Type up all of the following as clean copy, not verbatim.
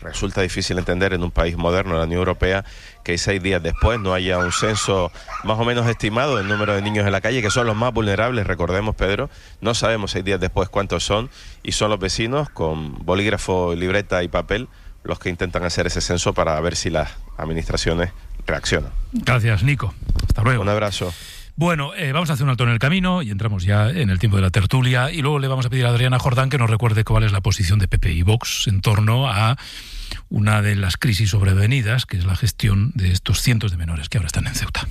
Resulta difícil entender en un país moderno de la Unión Europea que 6 días después no haya un censo más o menos estimado del número de niños en la calle, que son los más vulnerables, recordemos, Pedro. No sabemos 6 días después cuántos son, y son los vecinos con bolígrafo, libreta y papel los que intentan hacer ese censo para ver si las administraciones reaccionan. Gracias, Nico. Hasta luego. Un abrazo. Bueno, vamos a hacer un alto en el camino y entramos ya en el tiempo de la tertulia, y luego le vamos a pedir a Adriana Jordán que nos recuerde cuál es la posición de PP y Vox en torno a una de las crisis sobrevenidas, que es la gestión de estos cientos de menores que ahora están en Ceuta.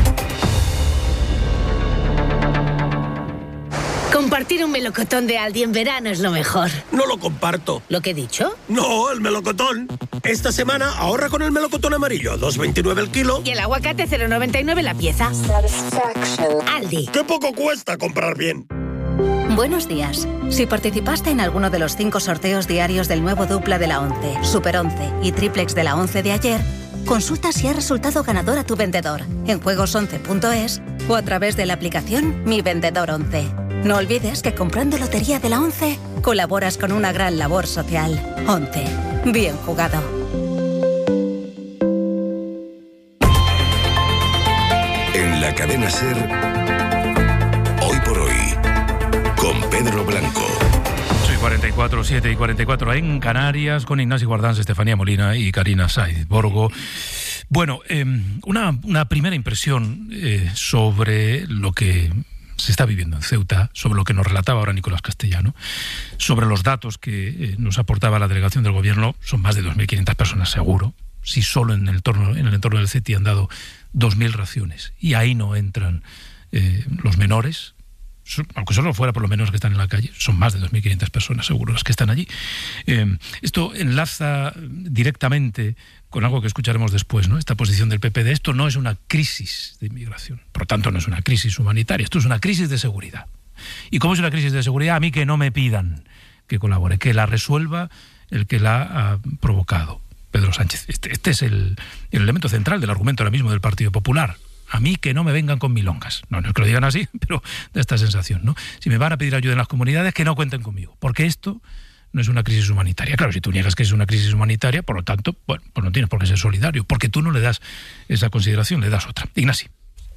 Compartir un melocotón de Aldi en verano es lo mejor. No lo comparto. ¿Lo que he dicho? No, el melocotón. Esta semana ahorra con el melocotón amarillo, 2,29 el kilo. Y el aguacate 0,99 la pieza. Aldi. ¡Qué poco cuesta comprar bien! Buenos días. Si participaste en alguno de los 5 sorteos diarios del nuevo dupla de la 11, Super 11 y triplex de la 11 de ayer, consulta si ha resultado ganador a tu vendedor en juegos11.es o a través de la aplicación Mi Vendedor 11. No olvides que comprando lotería de la 11 colaboras con una gran labor social. 11. Bien jugado. En la cadena SER, Hoy por Hoy, con Pedro Blanco. Soy 44, 7 y 44 en Canarias, con Ignacio Guardans, Estefanía Molina y Karina Saiz Borgo. Bueno, una primera impresión sobre lo que se está viviendo en Ceuta, sobre lo que nos relataba ahora Nicolás Castellano, sobre los datos que nos aportaba la delegación del gobierno. Son más de 2.500 personas seguro, si solo en el entorno del CETI han dado 2.000 raciones, y ahí no entran los menores, aunque solo fuera por los menores que están en la calle. Son más de 2.500 personas seguro las que están allí. Esto enlaza directamente con algo que escucharemos después, ¿no? Esta posición del PP de esto no es una crisis de inmigración, por lo tanto no es una crisis humanitaria, esto es una crisis de seguridad. Y como es una crisis de seguridad, a mí que no me pidan que colabore, que la resuelva el que la ha provocado, Pedro Sánchez. Este es el elemento central del argumento ahora mismo del Partido Popular. A mí que no me vengan con milongas. No es que lo digan así, pero da esta sensación, ¿no? Si me van a pedir ayuda en las comunidades, que no cuenten conmigo, porque esto no es una crisis humanitaria. Claro, si tú niegas que es una crisis humanitaria, por lo tanto, bueno, pues no tienes por qué ser solidario, porque tú no le das esa consideración, le das otra. Ignacio.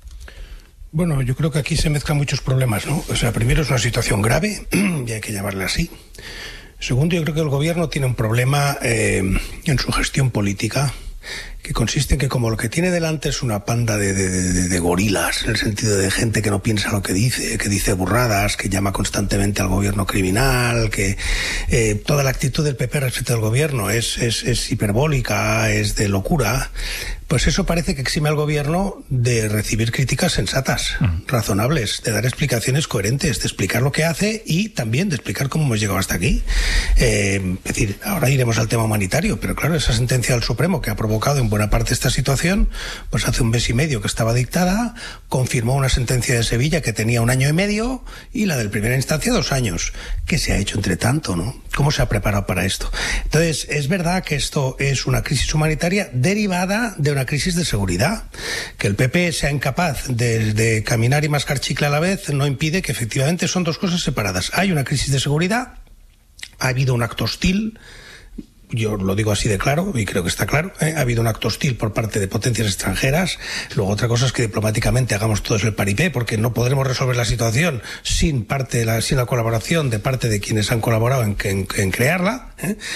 Bueno, yo creo que aquí se mezclan muchos problemas, ¿no? O sea, primero es una situación grave, y hay que llamarla así. Segundo, yo creo que el gobierno tiene un problema en su gestión política, que consiste en que como lo que tiene delante es una panda de gorilas, en el sentido de gente que no piensa lo que dice burradas, que llama constantemente al gobierno criminal, que toda la actitud del PP respecto al gobierno es hiperbólica, es de locura, pues eso parece que exime al gobierno de recibir críticas sensatas, razonables, de dar explicaciones coherentes, de explicar lo que hace y también de explicar cómo hemos llegado hasta aquí. Es decir, ahora iremos al tema humanitario, pero claro, esa sentencia del Supremo que ha provocado en buena parte esta situación, pues hace 1 mes y medio que estaba dictada, confirmó una sentencia de Sevilla que tenía 1 año y medio y la del primera instancia 2 años. ¿Qué se ha hecho entre tanto, no? ¿Cómo se ha preparado para esto? Entonces, es verdad que esto es una crisis humanitaria derivada de una crisis de seguridad. Que el PP sea incapaz de caminar y mascar chicle a la vez no impide que efectivamente son 2 cosas separadas. Hay una crisis de seguridad, ha habido un acto hostil, yo lo digo así de claro, y creo que está claro, ha habido un acto hostil por parte de potencias extranjeras. Luego otra cosa es que diplomáticamente hagamos todos el paripé, porque no podremos resolver la situación sin la colaboración de parte de quienes han colaborado en crearla,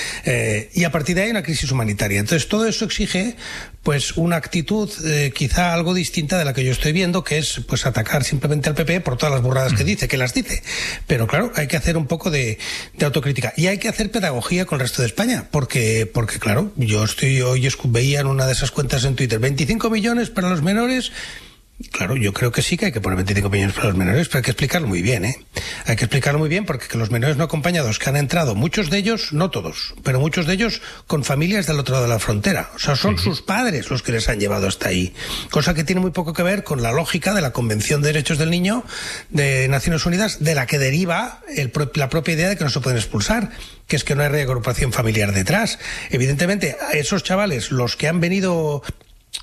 y a partir de ahí hay una crisis humanitaria. Entonces todo eso exige pues una actitud quizá algo distinta de la que yo estoy viendo, que es pues atacar simplemente al PP por todas las burradas que las dice. Pero claro, hay que hacer un poco de autocrítica y hay que hacer pedagogía con el resto de España, porque claro, yo hoy veía en una de esas cuentas en Twitter 25 millones para los menores. Claro, yo creo que sí que hay que poner 25 millones para los menores, pero hay que explicarlo muy bien, Hay que explicarlo muy bien porque que los menores no acompañados que han entrado, muchos de ellos, no todos, pero muchos de ellos con familias del otro lado de la frontera. O sea, son sus padres los que les han llevado hasta ahí. Cosa que tiene muy poco que ver con la lógica de la Convención de Derechos del Niño de Naciones Unidas, de la que deriva la propia idea de que no se pueden expulsar, que es que no hay reagrupación familiar detrás. Evidentemente, a esos chavales, los que han venido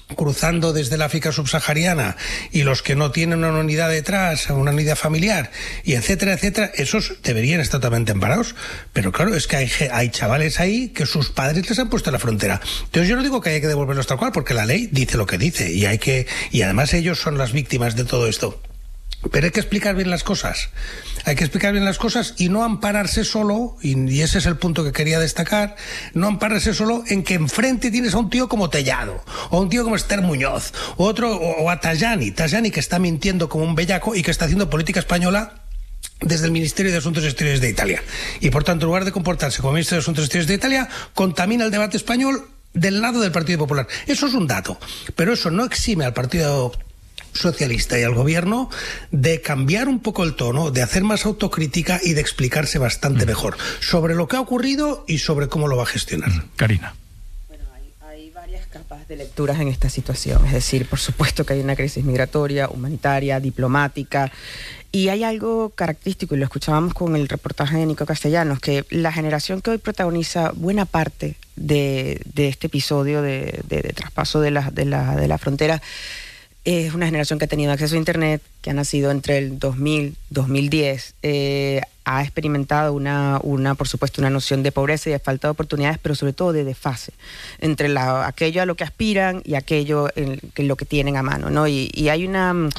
cruzando desde el África subsahariana y los que no tienen una unidad detrás, una unidad familiar, y etcétera, etcétera, esos deberían estar totalmente amparados. Pero claro, es que hay chavales ahí que sus padres les han puesto en la frontera. Entonces yo no digo que haya que devolverlos tal cual, porque la ley dice lo que dice, y además ellos son las víctimas de todo esto. Pero hay que explicar bien las cosas. Hay que explicar bien las cosas y no ampararse solo, y ese es el punto que quería destacar, no ampararse solo en que enfrente tienes a un tío como Tellado, o a un tío como Esther Muñoz, o a Tajani que está mintiendo como un bellaco y que está haciendo política española desde el Ministerio de Asuntos Exteriores de Italia. Y por tanto, en lugar de comportarse como Ministro de Asuntos Exteriores de Italia, contamina el debate español del lado del Partido Popular. Eso es un dato, pero eso no exime al Partido Socialista y al gobierno de cambiar un poco el tono, de hacer más autocrítica y de explicarse bastante mejor sobre lo que ha ocurrido y sobre cómo lo va a gestionar. Karina. Bueno, hay varias capas de lecturas en esta situación. Es decir, por supuesto que hay una crisis migratoria, humanitaria, diplomática. Y hay algo característico, y lo escuchábamos con el reportaje de Nico Castellanos, que la generación que hoy protagoniza buena parte de este episodio de traspaso de la frontera es una generación que ha tenido acceso a Internet, que ha nacido entre el 2000 y 2010, ha experimentado por supuesto, una noción de pobreza y de falta de oportunidades, pero sobre todo de desfase entre aquello a lo que aspiran y aquello en lo que tienen a mano, ¿no? Y hay una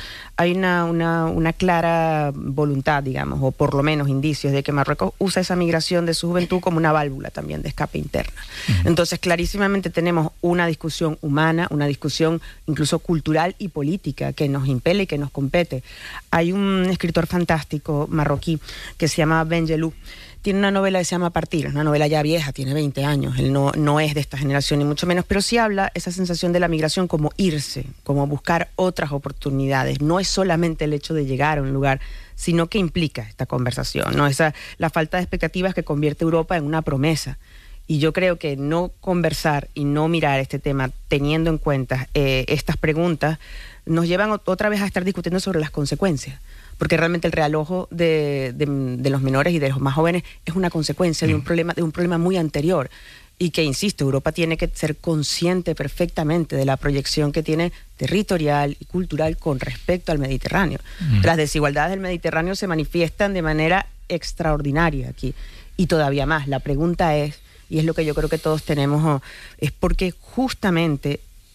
clara voluntad, digamos, o por lo menos indicios de que Marruecos usa esa migración de su juventud como una válvula también de escape interna. Entonces, clarísimamente tenemos una discusión humana, una discusión incluso cultural y política que nos impele y que nos compete. Hay un escritor fantástico marroquí que se llama Ben Jelloun. Tiene una novela que se llama Partir, una novela ya vieja, tiene 20 años, él no es de esta generación ni mucho menos, pero sí habla esa sensación de la migración como irse, como buscar otras oportunidades. No es solamente el hecho de llegar a un lugar, sino que implica esta conversación, ¿no? La falta de expectativas que convierte Europa en una promesa. Y yo creo que no conversar y no mirar este tema teniendo en cuenta estas preguntas nos llevan otra vez a estar discutiendo sobre las consecuencias. Porque realmente el realojo de los menores y de los más jóvenes es una consecuencia de un problema muy anterior. Y que, insisto, Europa tiene que ser consciente perfectamente de la proyección que tiene territorial y cultural con respecto al Mediterráneo. Las desigualdades del Mediterráneo se manifiestan de manera extraordinaria aquí. Y todavía más, la pregunta es, y es lo que yo creo que todos tenemos, es porque justamente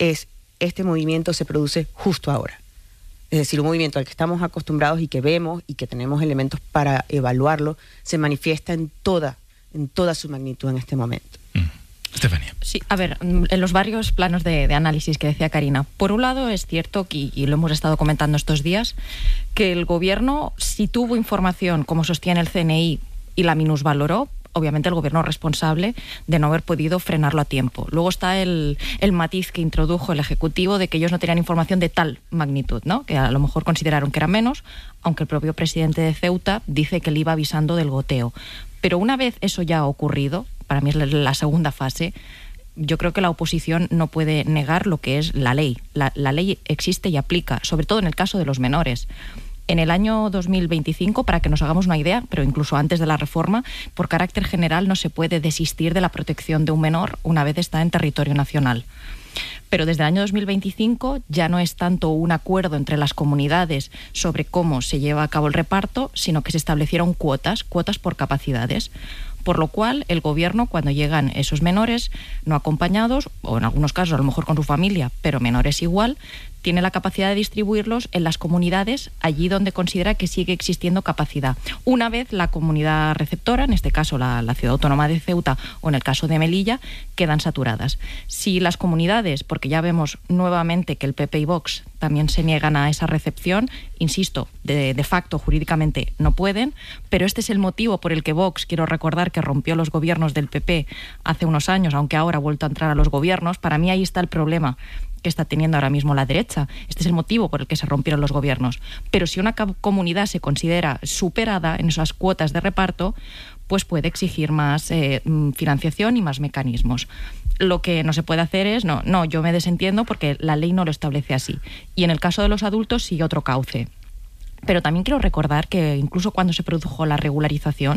este movimiento se produce justo ahora. Es decir, un movimiento al que estamos acostumbrados y que vemos y que tenemos elementos para evaluarlo, se manifiesta en toda su magnitud en este momento. Estefanía. Sí, a ver, en los varios planos de análisis que decía Karina, por un lado es cierto, y lo hemos estado comentando estos días, que el gobierno, si tuvo información, como sostiene el CNI, y la minusvaloró, obviamente el gobierno responsable de no haber podido frenarlo a tiempo. Luego está el matiz que introdujo el Ejecutivo de que ellos no tenían información de tal magnitud, ¿no? Que a lo mejor consideraron que era menos, aunque el propio presidente de Ceuta dice que le iba avisando del goteo. Pero una vez eso ya ha ocurrido, para mí es la segunda fase, yo creo que la oposición no puede negar lo que es la ley. La ley existe y aplica, sobre todo en el caso de los menores. En el año 2025, para que nos hagamos una idea, pero incluso antes de la reforma, por carácter general no se puede desistir de la protección de un menor una vez está en territorio nacional. Pero desde el año 2025 ya no es tanto un acuerdo entre las comunidades sobre cómo se lleva a cabo el reparto, sino que se establecieron cuotas por capacidades. Por lo cual, el gobierno, cuando llegan esos menores no acompañados, o en algunos casos a lo mejor con su familia, pero menores igual, tiene la capacidad de distribuirlos en las comunidades allí donde considera que sigue existiendo capacidad. Una vez la comunidad receptora, en este caso la Ciudad Autónoma de Ceuta o en el caso de Melilla, quedan saturadas. Si las comunidades, porque ya vemos nuevamente que el PP y Vox también se niegan a esa recepción, insisto, de facto jurídicamente no pueden, pero este es el motivo por el que Vox, quiero recordar que rompió los gobiernos del PP hace unos años, aunque ahora ha vuelto a entrar a los gobiernos. Para mí ahí está el problema que está teniendo ahora mismo la derecha. Este es el motivo por el que se rompieron los gobiernos. Pero si una comunidad se considera superada en esas cuotas de reparto, pues puede exigir más financiación y más mecanismos. Lo que no se puede hacer es, no, yo me desentiendo porque la ley no lo establece así. Y en el caso de los adultos sigue otro cauce. Pero también quiero recordar que incluso cuando se produjo la regularización,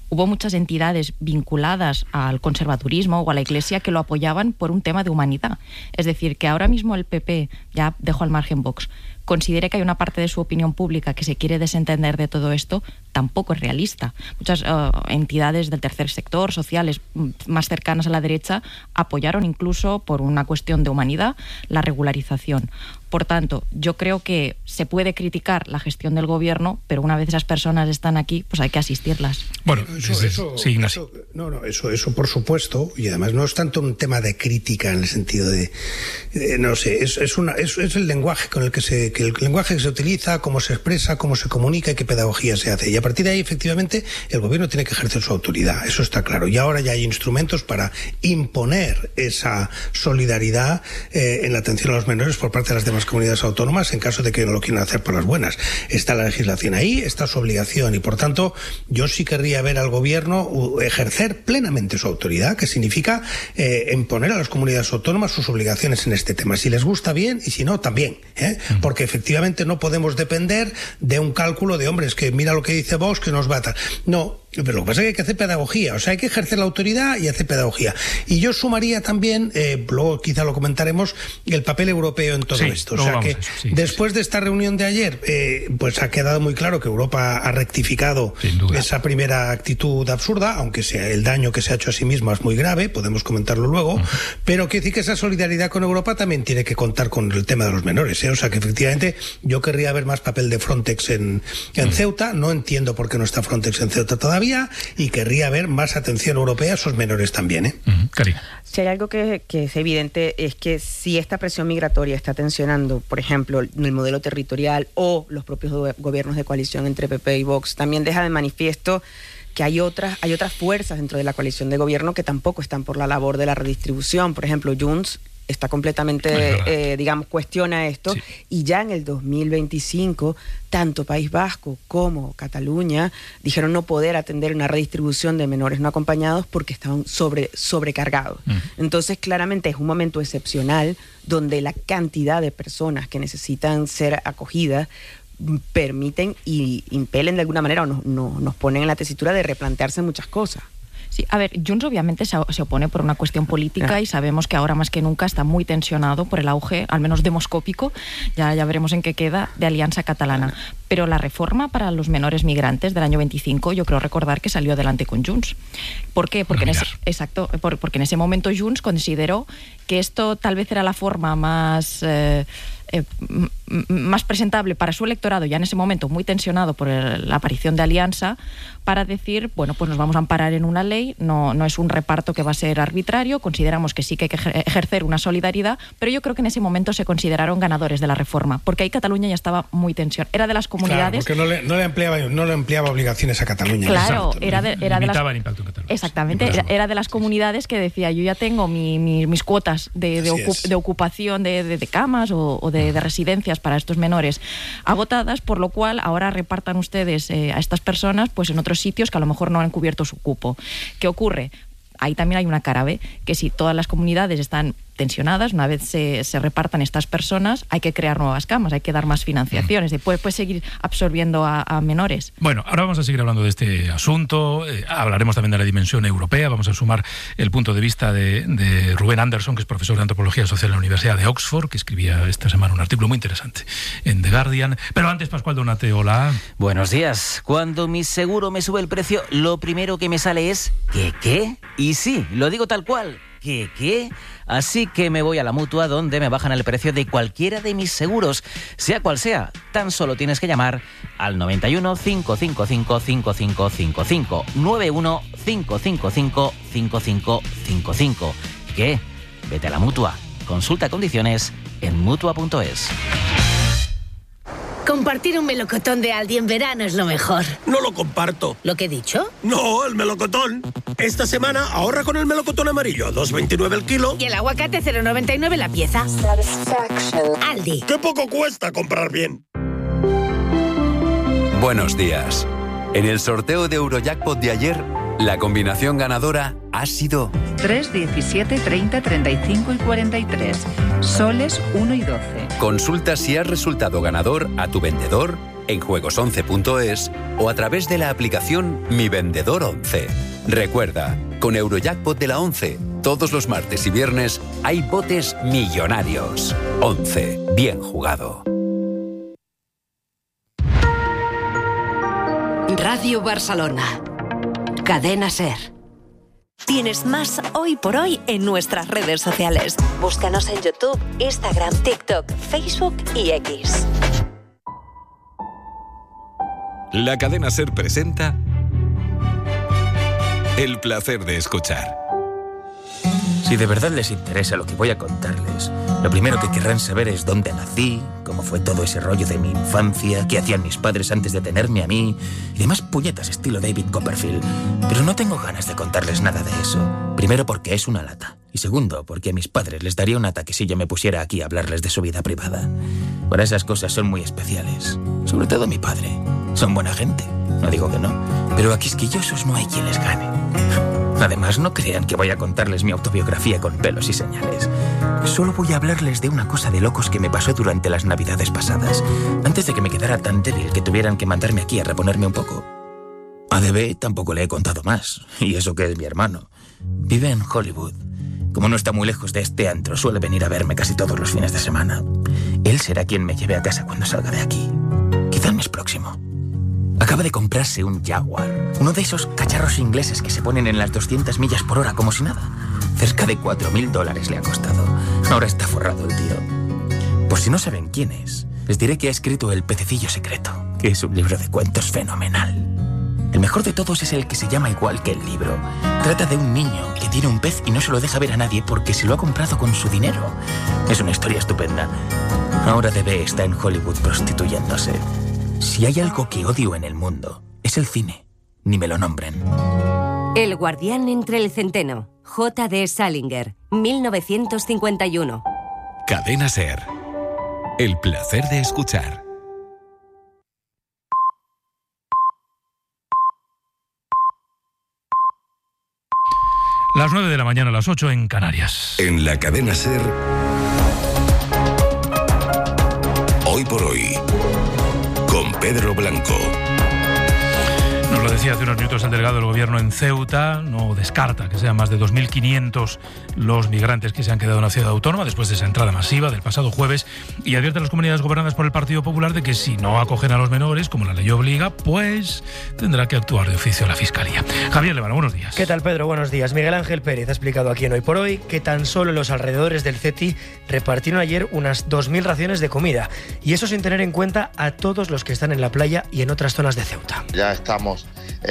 hubo muchas entidades vinculadas al conservadurismo o a la Iglesia que lo apoyaban por un tema de humanidad. Es decir, que ahora mismo el PP, ya dejo al margen Vox, considere que hay una parte de su opinión pública que se quiere desentender de todo esto, tampoco es realista. Muchas entidades del tercer sector, sociales más cercanas a la derecha, apoyaron incluso por una cuestión de humanidad la regularización. Por tanto, yo creo que se puede criticar la gestión del gobierno, pero una vez esas personas están aquí, pues hay que asistirlas. Bueno, sí, Ignacio. Eso por supuesto, y además no es tanto un tema de crítica en el sentido de, no sé, es el lenguaje con el que el lenguaje que se utiliza, cómo se expresa, cómo se comunica y qué pedagogía se hace. Y a partir de ahí, efectivamente, el gobierno tiene que ejercer su autoridad, eso está claro. Y ahora ya hay instrumentos para imponer esa solidaridad en la atención a los menores por parte de las demás comunidades autónomas en caso de que no lo quieran hacer por las buenas. Está la legislación ahí, está su obligación y por tanto yo sí querría ver al gobierno ejercer plenamente su autoridad, que significa imponer a las comunidades autónomas sus obligaciones en este tema. Si les gusta bien y si no también, porque efectivamente no podemos depender de un cálculo de hombres que mira lo que dice Vox que nos va a atar. No, pero lo que pasa es que hay que hacer pedagogía, o sea, hay que ejercer la autoridad y hacer pedagogía. Y yo sumaría también, luego quizá lo comentaremos, el papel europeo en todo esto. O sea que después de esta reunión de ayer, pues ha quedado muy claro que Europa ha rectificado esa primera actitud absurda, aunque sea el daño que se ha hecho a sí misma es muy grave, podemos comentarlo luego, pero quiere decir que esa solidaridad con Europa también tiene que contar con el tema de los menores, O sea que efectivamente yo querría ver más papel de Frontex en Ceuta, no entiendo por qué no está Frontex en Ceuta todavía, y querría ver más atención europea a esos menores también. Karina. Si hay algo que es evidente es que si esta presión migratoria está tensionando, por ejemplo, el modelo territorial o los propios gobiernos de coalición entre PP y Vox, también deja de manifiesto que hay otras fuerzas dentro de la coalición de gobierno que tampoco están por la labor de la redistribución. Por ejemplo, Junts está completamente, cuestiona esto, y ya en el 2025, tanto País Vasco como Cataluña dijeron no poder atender una redistribución de menores no acompañados porque estaban sobrecargados. Entonces, claramente es un momento excepcional donde la cantidad de personas que necesitan ser acogidas permiten y impelen de alguna manera o nos ponen en la tesitura de replantearse muchas cosas. Sí, a ver, Junts obviamente se opone por una cuestión política y sabemos que ahora más que nunca está muy tensionado por el auge, al menos demoscópico, ya veremos en qué queda, de Alianza Catalana. Pero la reforma para los menores migrantes del año 25, yo creo recordar que salió adelante con Junts. ¿Por qué? Porque porque en ese momento Junts consideró que esto tal vez era la forma más presentable para su electorado, ya en ese momento muy tensionado por la aparición de Alianza, para decir, bueno, pues nos vamos a amparar en una ley, no es un reparto que va a ser arbitrario, consideramos que sí que hay que ejercer una solidaridad, pero yo creo que en ese momento se consideraron ganadores de la reforma, porque ahí Cataluña ya estaba muy tensión. Era de las comunidades... Claro, porque no le empleaba obligaciones a Cataluña. Claro, exacto, era de las... el impacto en Cataluña. Exactamente, era de las comunidades que decía, yo ya tengo mis cuotas de ocupación de camas o de residencias para estos menores agotadas, por lo cual ahora repartan ustedes a estas personas pues en otros sitios que a lo mejor no han cubierto su cupo. ¿Qué ocurre? Ahí también hay una cara B, que si todas las comunidades están tensionadas, una vez se repartan estas personas, hay que crear nuevas camas, hay que dar más financiaciones, puede seguir absorbiendo a menores. Bueno, ahora vamos a seguir hablando de este asunto, hablaremos también de la dimensión europea, vamos a sumar el punto de vista de Rubén Anderson, que es profesor de Antropología Social en la Universidad de Oxford, que escribía esta semana un artículo muy interesante en The Guardian. Pero antes, Pascual Donate, hola. Buenos días. Cuando mi seguro me sube el precio, lo primero que me sale es ¿qué? Y sí, lo digo tal cual. ¿Qué? Así que me voy a la Mutua, donde me bajan el precio de cualquiera de mis seguros, sea cual sea. Tan solo tienes que llamar al 91 555 5555, 91 555 5555. ¿Qué? Vete a la Mutua. Consulta condiciones en Mutua.es. Compartir un melocotón de Aldi en verano es lo mejor. No lo comparto. ¿Lo que he dicho? No, el melocotón. Esta semana ahorra con el melocotón amarillo, 2,29 el kilo. Y el aguacate 0,99 la pieza. Aldi. ¡Qué poco cuesta comprar bien! Buenos días. En el sorteo de Eurojackpot de ayer, la combinación ganadora ha sido 3, 17, 30, 35 y 43. Soles 1 y 12. Consulta si has resultado ganador a tu vendedor en juegos11.es o a través de la aplicación Mi Vendedor 11. Recuerda, con Eurojackpot de la 11, todos los martes y viernes hay botes millonarios. 11. Bien jugado. Radio Barcelona. Cadena SER. Tienes más Hoy por Hoy en nuestras redes sociales. Búscanos en YouTube, Instagram, TikTok, Facebook y X. La Cadena SER presenta El placer de escuchar. Si de verdad les interesa lo que voy a contarles, lo primero que querrán saber es dónde nací, cómo fue todo ese rollo de mi infancia, qué hacían mis padres antes de tenerme a mí, y demás puñetas estilo David Copperfield. Pero no tengo ganas de contarles nada de eso. Primero porque es una lata, y segundo porque a mis padres les daría un ataque si yo me pusiera aquí a hablarles de su vida privada. Por esas cosas son muy especiales, sobre todo mi padre. Son buena gente, no digo que no, pero a quisquillosos no hay quien les gane. Además, no crean que voy a contarles mi autobiografía con pelos y señales. Solo voy a hablarles de una cosa de locos que me pasó durante las navidades pasadas, antes de que me quedara tan débil que tuvieran que mandarme aquí a reponerme un poco. A DB tampoco le he contado más, y eso que es mi hermano. Vive en Hollywood. Como no está muy lejos de este antro, suele venir a verme casi todos los fines de semana. Él será quien me lleve a casa cuando salga de aquí. Quizá el mes próximo. Acaba de comprarse un Jaguar, uno de esos cacharros ingleses que se ponen en las 200 millas por hora como si nada. Cerca de $4.000 le ha costado. Ahora está forrado el tío. Por si no saben quién es, les diré que ha escrito El pececillo secreto, que es un libro de cuentos fenomenal. El mejor de todos es el que se llama igual que el libro. Trata de un niño que tiene un pez y no se lo deja ver a nadie porque se lo ha comprado con su dinero. Es una historia estupenda. Ahora DB está en Hollywood prostituyéndose. Si hay algo que odio en el mundo, es el cine. Ni me lo nombren. El guardián entre el centeno. J.D. Salinger, 1951. Cadena SER. El placer de escuchar. Las 9 de la mañana, a las 8 en Canarias. En la Cadena SER. Hoy por hoy. Con Pedro Blanco. Nos lo decía hace unos minutos el delegado del Gobierno en Ceuta, no descarta que sean más de 2.500 los migrantes que se han quedado en la ciudad autónoma después de esa entrada masiva del pasado jueves, y advierte a las comunidades gobernadas por el Partido Popular de que si no acogen a los menores, como la ley obliga, pues tendrá que actuar de oficio la Fiscalía. Javier Levano, buenos días. ¿Qué tal, Pedro? Buenos días. Miguel Ángel Pérez ha explicado aquí en Hoy por Hoy que tan solo en los alrededores del CETI repartieron ayer unas 2.000 raciones de comida, y eso sin tener en cuenta a todos los que están en la playa y en otras zonas de Ceuta. Ya estamos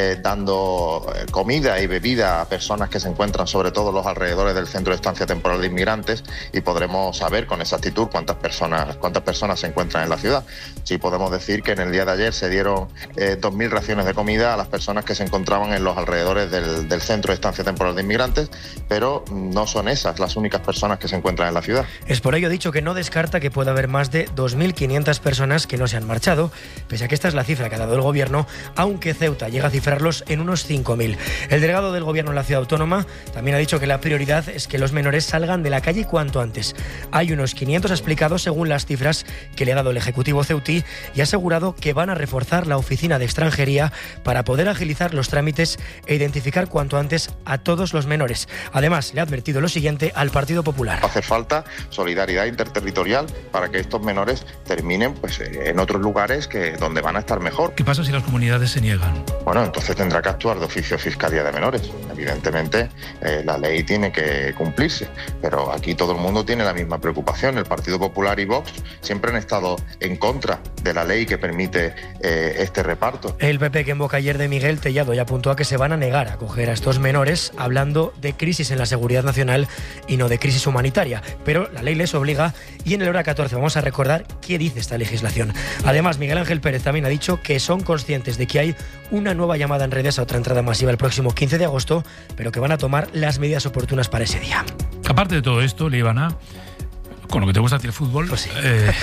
dando comida y bebida a personas que se encuentran sobre todo en los alrededores del Centro de Estancia Temporal de Inmigrantes, y podremos saber con exactitud cuántas personas se encuentran en la ciudad. Sí podemos decir que en el día de ayer se dieron 2.000 raciones de comida a las personas que se encontraban en los alrededores del Centro de Estancia Temporal de Inmigrantes, pero no son esas las únicas personas que se encuentran en la ciudad. Es por ello dicho que no descarta que pueda haber más de 2.500 personas que no se han marchado, pese a que esta es la cifra que ha dado el Gobierno, aunque Ceuta llega a cifrarlos en unos 5.000. El delegado del Gobierno en la ciudad autónoma también ha dicho que la prioridad es que los menores salgan de la calle cuanto antes. Hay unos 500 explicados según las cifras que le ha dado el Ejecutivo ceutí, y ha asegurado que van a reforzar la oficina de extranjería para poder agilizar los trámites e identificar cuanto antes a todos los menores. Además, le ha advertido lo siguiente al Partido Popular. Hace falta solidaridad interterritorial para que estos menores terminen en otros lugares donde van a estar mejor. ¿Qué pasa si las comunidades se niegan? Bueno, entonces tendrá que actuar de oficio Fiscalía de Menores. Evidentemente, la ley tiene que cumplirse, pero aquí todo el mundo tiene la misma preocupación. El Partido Popular y Vox siempre han estado en contra de la ley que permite este reparto. El PP, que en boca ayer de Miguel Tellado, ya apuntó a que se van a negar a acoger a estos menores, hablando de crisis en la seguridad nacional y no de crisis humanitaria. Pero la ley les obliga, y en el hora 14 vamos a recordar qué dice esta legislación. Además, Miguel Ángel Pérez también ha dicho que son conscientes de que hay una nueva llamada en redes a otra entrada masiva el próximo 15 de agosto, pero que van a tomar las medidas oportunas para ese día. Aparte de todo esto, Líbana, con lo que te gusta a ti el fútbol, pues sí.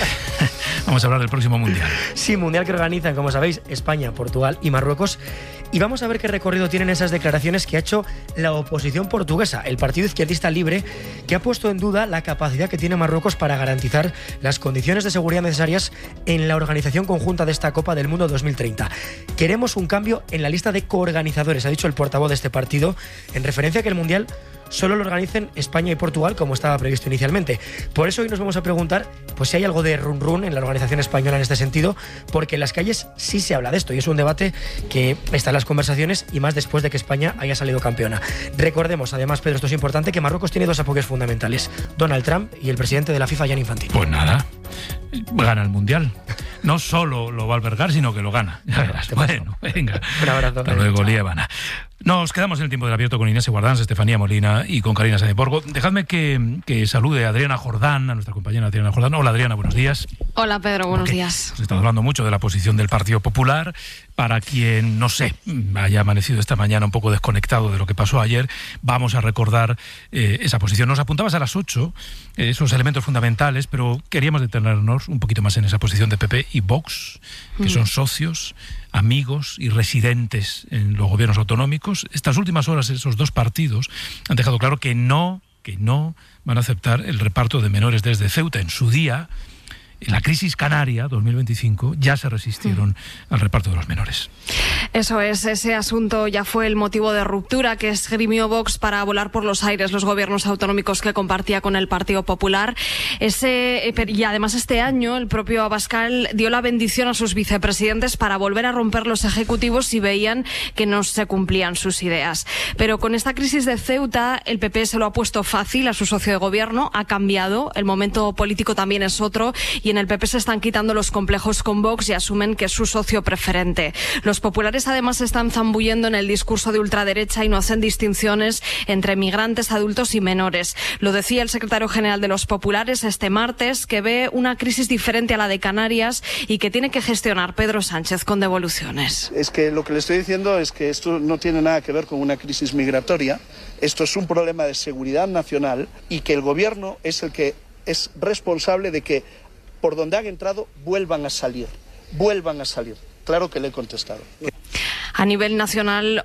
Vamos a hablar del próximo Mundial. Sí, Mundial que organizan, como sabéis, España, Portugal y Marruecos. Y vamos a ver qué recorrido tienen esas declaraciones que ha hecho la oposición portuguesa, el partido izquierdista Libre, que ha puesto en duda la capacidad que tiene Marruecos para garantizar las condiciones de seguridad necesarias en la organización conjunta de esta Copa del Mundo 2030. Queremos un cambio en la lista de coorganizadores, ha dicho el portavoz de este partido, en referencia a que el Mundial solo lo organicen España y Portugal, como estaba previsto inicialmente. Por eso hoy nos vamos a preguntar pues si hay algo de run en la organización española en este sentido, porque en las calles sí se habla de esto y es un debate que está en las conversaciones y más después de que España haya salido campeona. Recordemos, además, Pedro, esto es importante, que Marruecos tiene dos apoyos fundamentales: Donald Trump y el presidente de la FIFA, Gianni Infantino. Pues nada, gana el Mundial. No solo lo va a albergar, sino que lo gana. Ya verás. Bueno, venga. Un abrazo. Hasta luego, Liébana. Nos quedamos en el tiempo del abierto con Inés Guardans, Estefanía Molina y con Carina Sáenz de Borgo. Dejadme que salude a Adriana Jordán, a nuestra compañera Adriana Jordán. Hola, Adriana, buenos días. Hola, Pedro, buenos días. Hemos estado hablando mucho de la posición del Partido Popular. Para quien, no sé, haya amanecido esta mañana un poco desconectado de lo que pasó ayer, vamos a recordar esa posición. Nos apuntabas a las 8 esos elementos fundamentales, pero queríamos detenernos un poquito más en esa posición de PP y Vox, que son socios, amigos y residentes en los gobiernos autonómicos. Estas últimas horas esos dos partidos han dejado claro que no van a aceptar el reparto de menores desde Ceuta. En su día, en la crisis canaria 2025, ya se resistieron al reparto de los menores. Eso es, ese asunto ya fue el motivo de ruptura que esgrimió Vox para volar por los aires los gobiernos autonómicos que compartía con el Partido Popular. Y además este año el propio Abascal dio la bendición a sus vicepresidentes para volver a romper los ejecutivos si veían que no se cumplían sus ideas. Pero con esta crisis de Ceuta, el PP se lo ha puesto fácil a su socio de gobierno, ha cambiado, el momento político también es otro, y en el PP se están quitando los complejos con Vox y asumen que es su socio preferente. Los populares además se están zambullendo en el discurso de ultraderecha y no hacen distinciones entre migrantes, adultos y menores. Lo decía el secretario general de los populares este martes, que ve una crisis diferente a la de Canarias y que tiene que gestionar Pedro Sánchez con devoluciones. Es que lo que le estoy diciendo es que esto no tiene nada que ver con una crisis migratoria, esto es un problema de seguridad nacional y que el gobierno es el que es responsable de que por donde han entrado vuelvan a salir. Claro que le he contestado. A nivel nacional,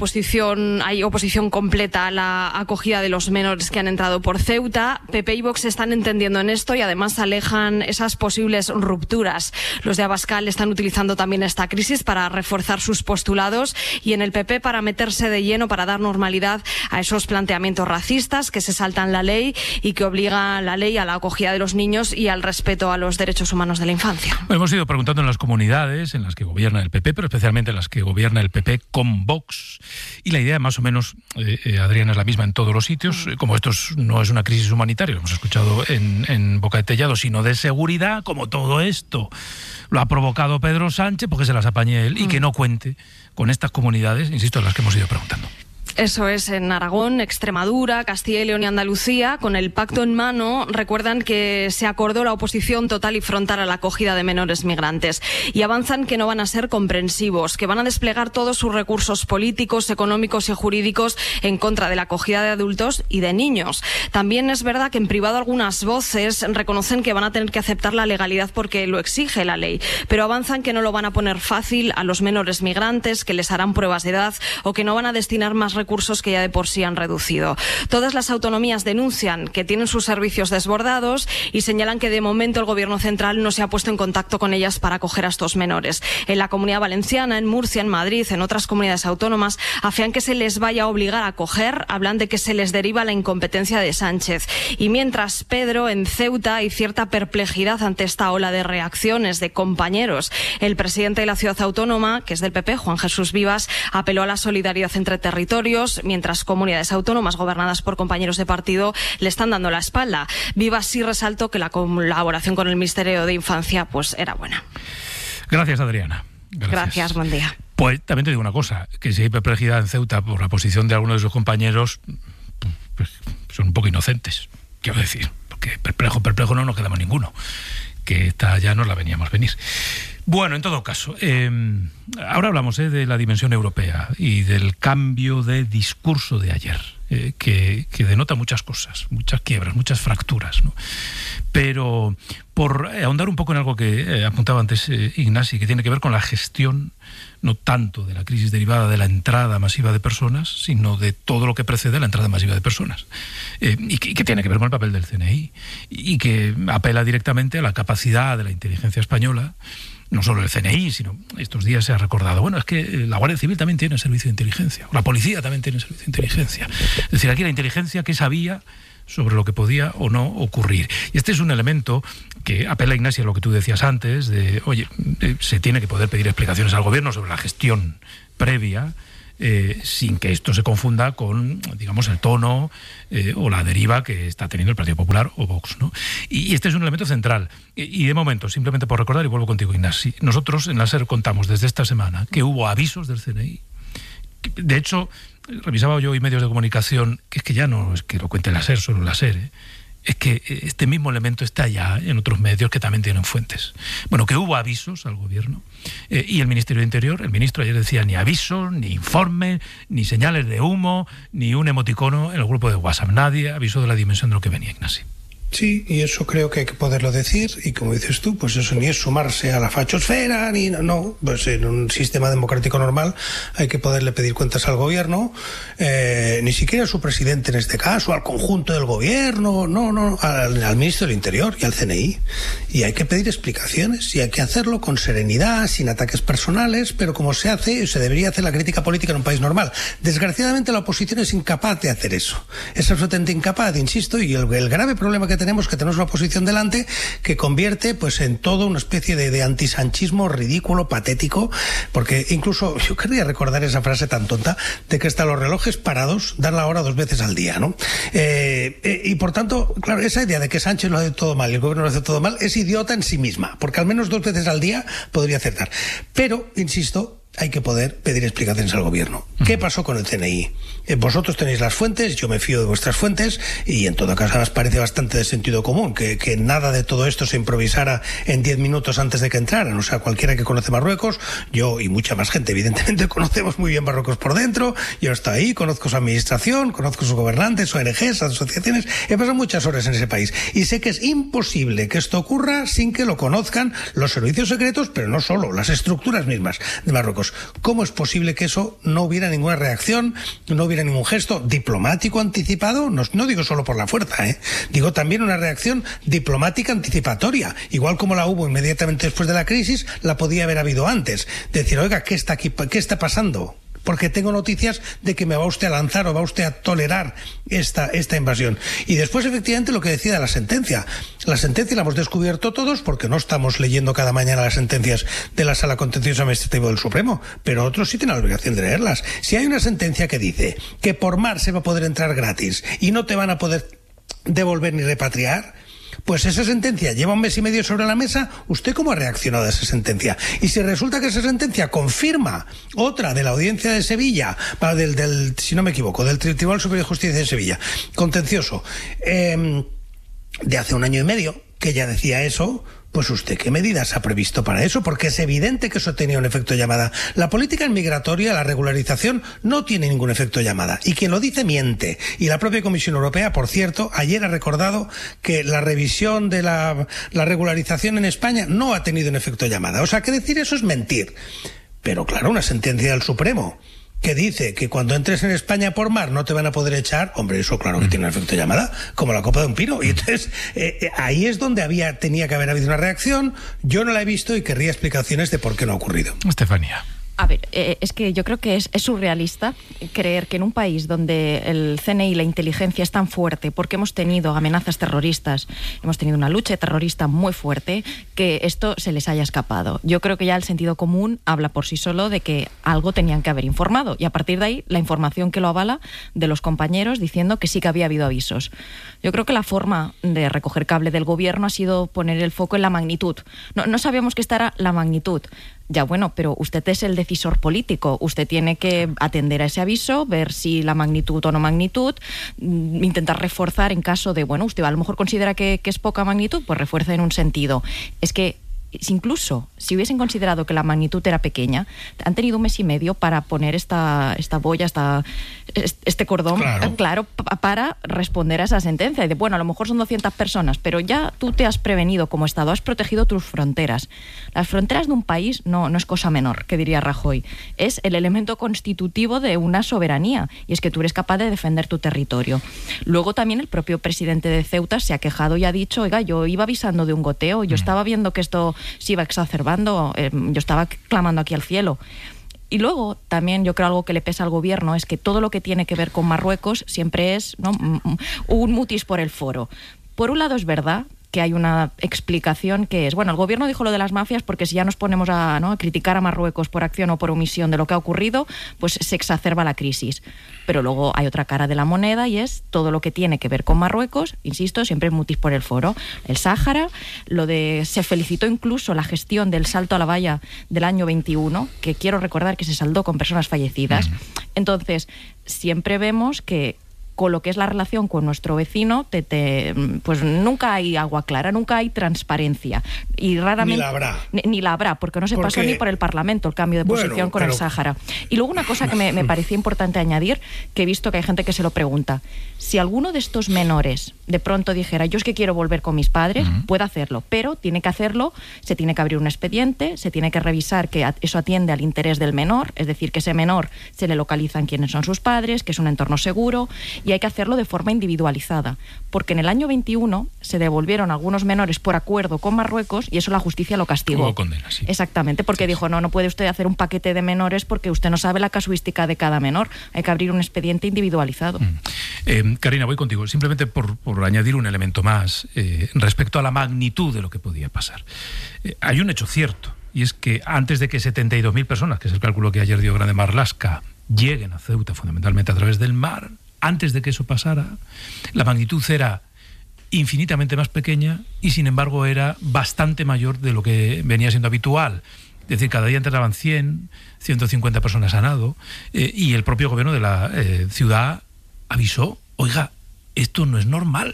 hay oposición completa a la acogida de los menores que han entrado por Ceuta. PP y Vox se están entendiendo en esto y además alejan esas posibles rupturas. Los de Abascal están utilizando también esta crisis para reforzar sus postulados y en el PP para meterse de lleno, para dar normalidad a esos planteamientos racistas que se saltan la ley y que obliga la ley a la acogida de los niños y al respeto a los derechos humanos de la infancia. Bueno, hemos ido preguntando en las comunidades en las que gobierna el PP, pero especialmente en las que gobierna el PP con Vox, y la idea más o menos, Adriana, es la misma en todos los sitios. Como esto no es una crisis humanitaria, lo hemos escuchado en Boca de Tellado, sino de seguridad, como todo esto lo ha provocado Pedro Sánchez, porque se las apañe él, y que no cuente con estas comunidades, insisto, en las que hemos ido preguntando. Eso es, en Aragón, Extremadura, Castilla y León y Andalucía, con el pacto en mano, recuerdan que se acordó la oposición total y frontal a la acogida de menores migrantes y avanzan que no van a ser comprensivos, que van a desplegar todos sus recursos políticos, económicos y jurídicos en contra de la acogida de adultos y de niños. También es verdad que en privado algunas voces reconocen que van a tener que aceptar la legalidad porque lo exige la ley, pero avanzan que no lo van a poner fácil a los menores migrantes, que les harán pruebas de edad o que no van a destinar más recursos que ya de por sí han reducido. Todas las autonomías denuncian que tienen sus servicios desbordados y señalan que de momento el gobierno central no se ha puesto en contacto con ellas para acoger a estos menores. En la Comunidad Valenciana, en Murcia, en Madrid, en otras comunidades autónomas, afean que se les vaya a obligar a acoger, hablan de que se les deriva la incompetencia de Sánchez. Y mientras, Pedro, en Ceuta hay cierta perplejidad ante esta ola de reacciones de compañeros. El presidente de la ciudad autónoma, que es del PP, Juan Jesús Vivas, apeló a la solidaridad entre territorios, mientras comunidades autónomas gobernadas por compañeros de partido le están dando la espalda. Vivas sí resaltó que la colaboración con el Ministerio de Infancia pues era buena. Gracias, Adriana. Gracias, buen día. Pues también te digo una cosa, que si hay perplejidad en Ceuta por la posición de algunos de sus compañeros, pues son un poco inocentes, quiero decir, porque perplejo no nos quedamos ninguno, que esta ya nos la veníamos venir. Bueno, en todo caso, ahora hablamos de la dimensión europea y del cambio de discurso de ayer, que denota muchas cosas, muchas quiebras, muchas fracturas, ¿no? Pero por ahondar un poco en algo que apuntaba antes Ignasi, que tiene que ver con la gestión no tanto de la crisis derivada de la entrada masiva de personas, sino de todo lo que precede a la entrada masiva de personas, y que tiene que ver con el papel del CNI, y que apela directamente a la capacidad de la inteligencia española. No solo el CNI, sino estos días se ha recordado, bueno, es que la Guardia Civil también tiene servicio de inteligencia, la policía también tiene servicio de inteligencia. Es decir, aquí la inteligencia que sabía sobre lo que podía o no ocurrir. Y este es un elemento que apela, Ignacio, a lo que tú decías antes, de, oye, se tiene que poder pedir explicaciones al gobierno sobre la gestión previa, sin que esto se confunda con, digamos, el tono o la deriva que está teniendo el Partido Popular o Vox, ¿no? Y este es un elemento central. Y de momento, simplemente por recordar, y vuelvo contigo, Ignasi, nosotros en la SER contamos desde esta semana que hubo avisos del CNI. De hecho, revisaba yo hoy medios de comunicación, que es que ya no es que lo cuente la SER, solo la SER, es que este mismo elemento está ya en otros medios que también tienen fuentes. Bueno, que hubo avisos al gobierno, y el Ministerio de Interior, el ministro ayer decía ni aviso, ni informe, ni señales de humo, ni un emoticono en el grupo de WhatsApp. Nadie avisó de la dimensión de lo que venía, Ignasi. Sí, y eso creo que hay que poderlo decir, y como dices tú, pues eso ni es sumarse a la fachosfera, ni no, pues en un sistema democrático normal hay que poderle pedir cuentas al gobierno, ni siquiera a su presidente en este caso, al conjunto del gobierno, no, al ministro del Interior y al CNI, y hay que pedir explicaciones, y hay que hacerlo con serenidad, sin ataques personales, pero como se debería hacer la crítica política en un país normal. Desgraciadamente la oposición es incapaz de hacer eso, es absolutamente incapaz, insisto, y el grave problema que tenemos una oposición delante que convierte pues en todo una especie de antisanchismo ridículo, patético, porque incluso yo querría recordar esa frase tan tonta de que hasta los relojes parados dan la hora 2 veces al día, ¿no? Y por tanto, claro, esa idea de que Sánchez lo hace todo mal y el gobierno lo hace todo mal es idiota en sí misma, porque al menos 2 veces al día podría acertar. Pero, insisto, hay que poder pedir explicaciones al gobierno. ¿Qué pasó con el CNI? Vosotros tenéis las fuentes, yo me fío de vuestras fuentes, y en todo caso nos parece bastante de sentido común que nada de todo esto se improvisara en 10 minutos antes de que entraran. O sea, cualquiera que conoce Marruecos, yo y mucha más gente evidentemente conocemos muy bien Marruecos por dentro, yo estoy ahí, conozco su administración, conozco sus gobernantes, ONGs, asociaciones, he pasado muchas horas en ese país y sé que es imposible que esto ocurra sin que lo conozcan los servicios secretos, pero no solo, las estructuras mismas de Marruecos. ¿Cómo es posible que eso no hubiera ninguna reacción, no hubiera ningún gesto diplomático anticipado? No digo solo por la fuerza, digo también una reacción diplomática anticipatoria, igual como la hubo inmediatamente después de la crisis, la podía haber habido antes. Decir, oiga, ¿qué está aquí? ¿Qué está pasando? Porque tengo noticias de que me va usted a lanzar o va usted a tolerar esta invasión. Y después, efectivamente, lo que decía la sentencia. La sentencia la hemos descubierto todos porque no estamos leyendo cada mañana las sentencias de la Sala Contencioso Administrativa del Supremo, pero otros sí tienen la obligación de leerlas. Si hay una sentencia que dice que por mar se va a poder entrar gratis y no te van a poder devolver ni repatriar, pues esa sentencia lleva 1 mes y medio sobre la mesa. ¿Usted cómo ha reaccionado a esa sentencia? Y si resulta que esa sentencia confirma otra de la Audiencia de Sevilla, si no me equivoco, del Tribunal Superior de Justicia de Sevilla, contencioso, de hace 1 año y medio, que ya decía eso, pues usted, ¿qué medidas ha previsto para eso? Porque es evidente que eso tenía un efecto llamada. La política migratoria, la regularización, no tiene ningún efecto llamada. Y quien lo dice miente. Y la propia Comisión Europea, por cierto, ayer ha recordado que la revisión de la regularización en España no ha tenido un efecto llamada. O sea, que decir eso es mentir. Pero claro, una sentencia del Supremo que dice que cuando entres en España por mar no te van a poder echar, hombre, eso claro que tiene un efecto llamada, como la copa de un pino. Y entonces ahí es donde tenía que haber habido una reacción. Yo no la he visto y querría explicaciones de por qué no ha ocurrido. Estefanía. A ver, es que yo creo que es surrealista creer que en un país donde el CNI y la inteligencia es tan fuerte, porque hemos tenido amenazas terroristas, hemos tenido una lucha terrorista muy fuerte, que esto se les haya escapado. Yo creo que ya el sentido común habla por sí solo de que algo tenían que haber informado, y a partir de ahí la información que lo avala de los compañeros diciendo que sí que había habido avisos. Yo creo que la forma de recoger cable del gobierno ha sido poner el foco en la magnitud. No sabíamos que esta era la magnitud. Ya bueno, pero usted es el decisor político, usted tiene que atender a ese aviso, ver si la magnitud o no magnitud, intentar reforzar en caso de, bueno, usted a lo mejor considera que es poca magnitud, pues refuerza en un sentido. Es que incluso si hubiesen considerado que la magnitud era pequeña, han tenido un mes y medio para poner esta boya, este cordón, claro, para responder a esa sentencia. Y de, bueno, a lo mejor son 200 personas, pero ya tú te has prevenido como Estado, has protegido tus fronteras. Las fronteras de un país no es cosa menor, que diría Rajoy. Es el elemento constitutivo de una soberanía, y es que tú eres capaz de defender tu territorio. Luego también el propio presidente de Ceuta se ha quejado y ha dicho, oiga, yo iba avisando de un goteo, yo estaba viendo que esto se iba exacerbando, yo estaba clamando aquí al cielo. Y luego también yo creo algo que le pesa al gobierno es que todo lo que tiene que ver con Marruecos siempre es, ¿no?, un mutis por el foro. Por un lado es verdad que hay una explicación que es, bueno, el gobierno dijo lo de las mafias porque si ya nos ponemos a criticar a Marruecos por acción o por omisión de lo que ha ocurrido, pues se exacerba la crisis. Pero luego hay otra cara de la moneda y es todo lo que tiene que ver con Marruecos, insisto, siempre mutis por el foro. El Sáhara, se felicitó incluso la gestión del salto a la valla del año 21, que quiero recordar que se saldó con personas fallecidas. Entonces, siempre vemos que con lo que es la relación con nuestro vecino, pues nunca hay agua clara, nunca hay transparencia. Y raramente... Ni la habrá, porque no se pasó ni por el Parlamento el cambio de posición con el Sáhara. Y luego una cosa que me parecía importante añadir, que he visto que hay gente que se lo pregunta. Si alguno de estos menores de pronto dijera, yo es que quiero volver con mis padres, puede hacerlo, pero tiene que hacerlo, se tiene que abrir un expediente, se tiene que revisar que eso atiende al interés del menor, es decir, que ese menor se le localizan quiénes son sus padres, que es un entorno seguro, y hay que hacerlo de forma individualizada, porque en el año 21 se devolvieron algunos menores por acuerdo con Marruecos y eso la justicia lo castigó. Hubo condena, sí. Exactamente, porque dijo, no puede usted hacer un paquete de menores porque usted no sabe la casuística de cada menor, hay que abrir un expediente individualizado. Karina, voy contigo, simplemente por añadir un elemento más respecto a la magnitud de lo que podía pasar. Hay un hecho cierto, y es que antes de que 72.000 personas, que es el cálculo que ayer dio Grande Marlaska, lleguen a Ceuta fundamentalmente a través del mar, antes de que eso pasara, la magnitud era infinitamente más pequeña y sin embargo era bastante mayor de lo que venía siendo habitual. Es decir, cada día entraban 100, 150 personas a nado y el propio gobierno de la ciudad avisó, oiga, esto no es normal.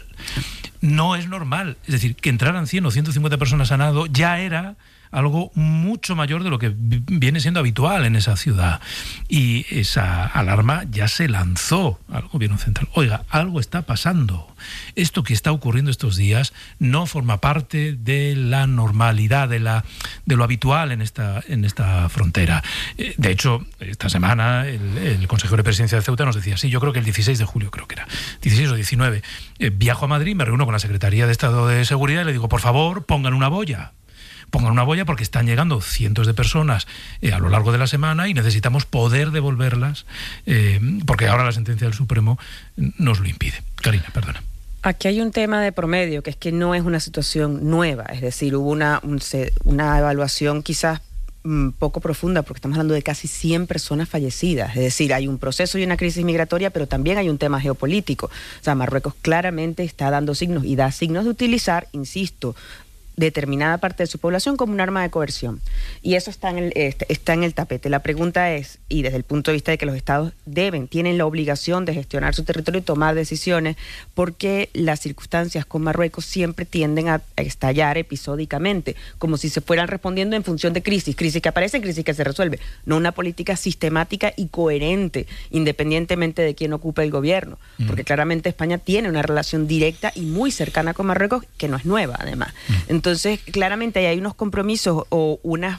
No es normal. Es decir, que entraran 100 o 150 personas a nado ya era algo mucho mayor de lo que viene siendo habitual en esa ciudad. Y esa alarma ya se lanzó al gobierno central. Oiga, algo está pasando. Esto que está ocurriendo estos días no forma parte de la normalidad, de lo habitual en esta frontera. De hecho, esta semana el consejero de presidencia de Ceuta nos decía, sí, yo creo que el 16 de julio, creo que era, 16 o 19, viajo a Madrid, me reúno con la Secretaría de Estado de Seguridad y le digo, por favor, pongan una boya porque están llegando cientos de personas a lo largo de la semana y necesitamos poder devolverlas porque ahora la sentencia del Supremo nos lo impide. Karina, perdona. Aquí hay un tema de promedio, que es que no es una situación nueva, es decir, hubo una evaluación quizás poco profunda, porque estamos hablando de casi 100 personas fallecidas, es decir, hay un proceso y una crisis migratoria, pero también hay un tema geopolítico. O sea, Marruecos claramente está dando signos y da signos de utilizar, insisto, determinada parte de su población como un arma de coerción. Y eso está en el tapete. La pregunta es, y desde el punto de vista de que los estados tienen la obligación de gestionar su territorio y tomar decisiones, porque las circunstancias con Marruecos siempre tienden a estallar episódicamente, como si se fueran respondiendo en función de crisis que aparece, crisis que se resuelve, no una política sistemática y coherente, independientemente de quién ocupe el gobierno, porque claramente España tiene una relación directa y muy cercana con Marruecos, que no es nueva además. Entonces, claramente hay unos compromisos o una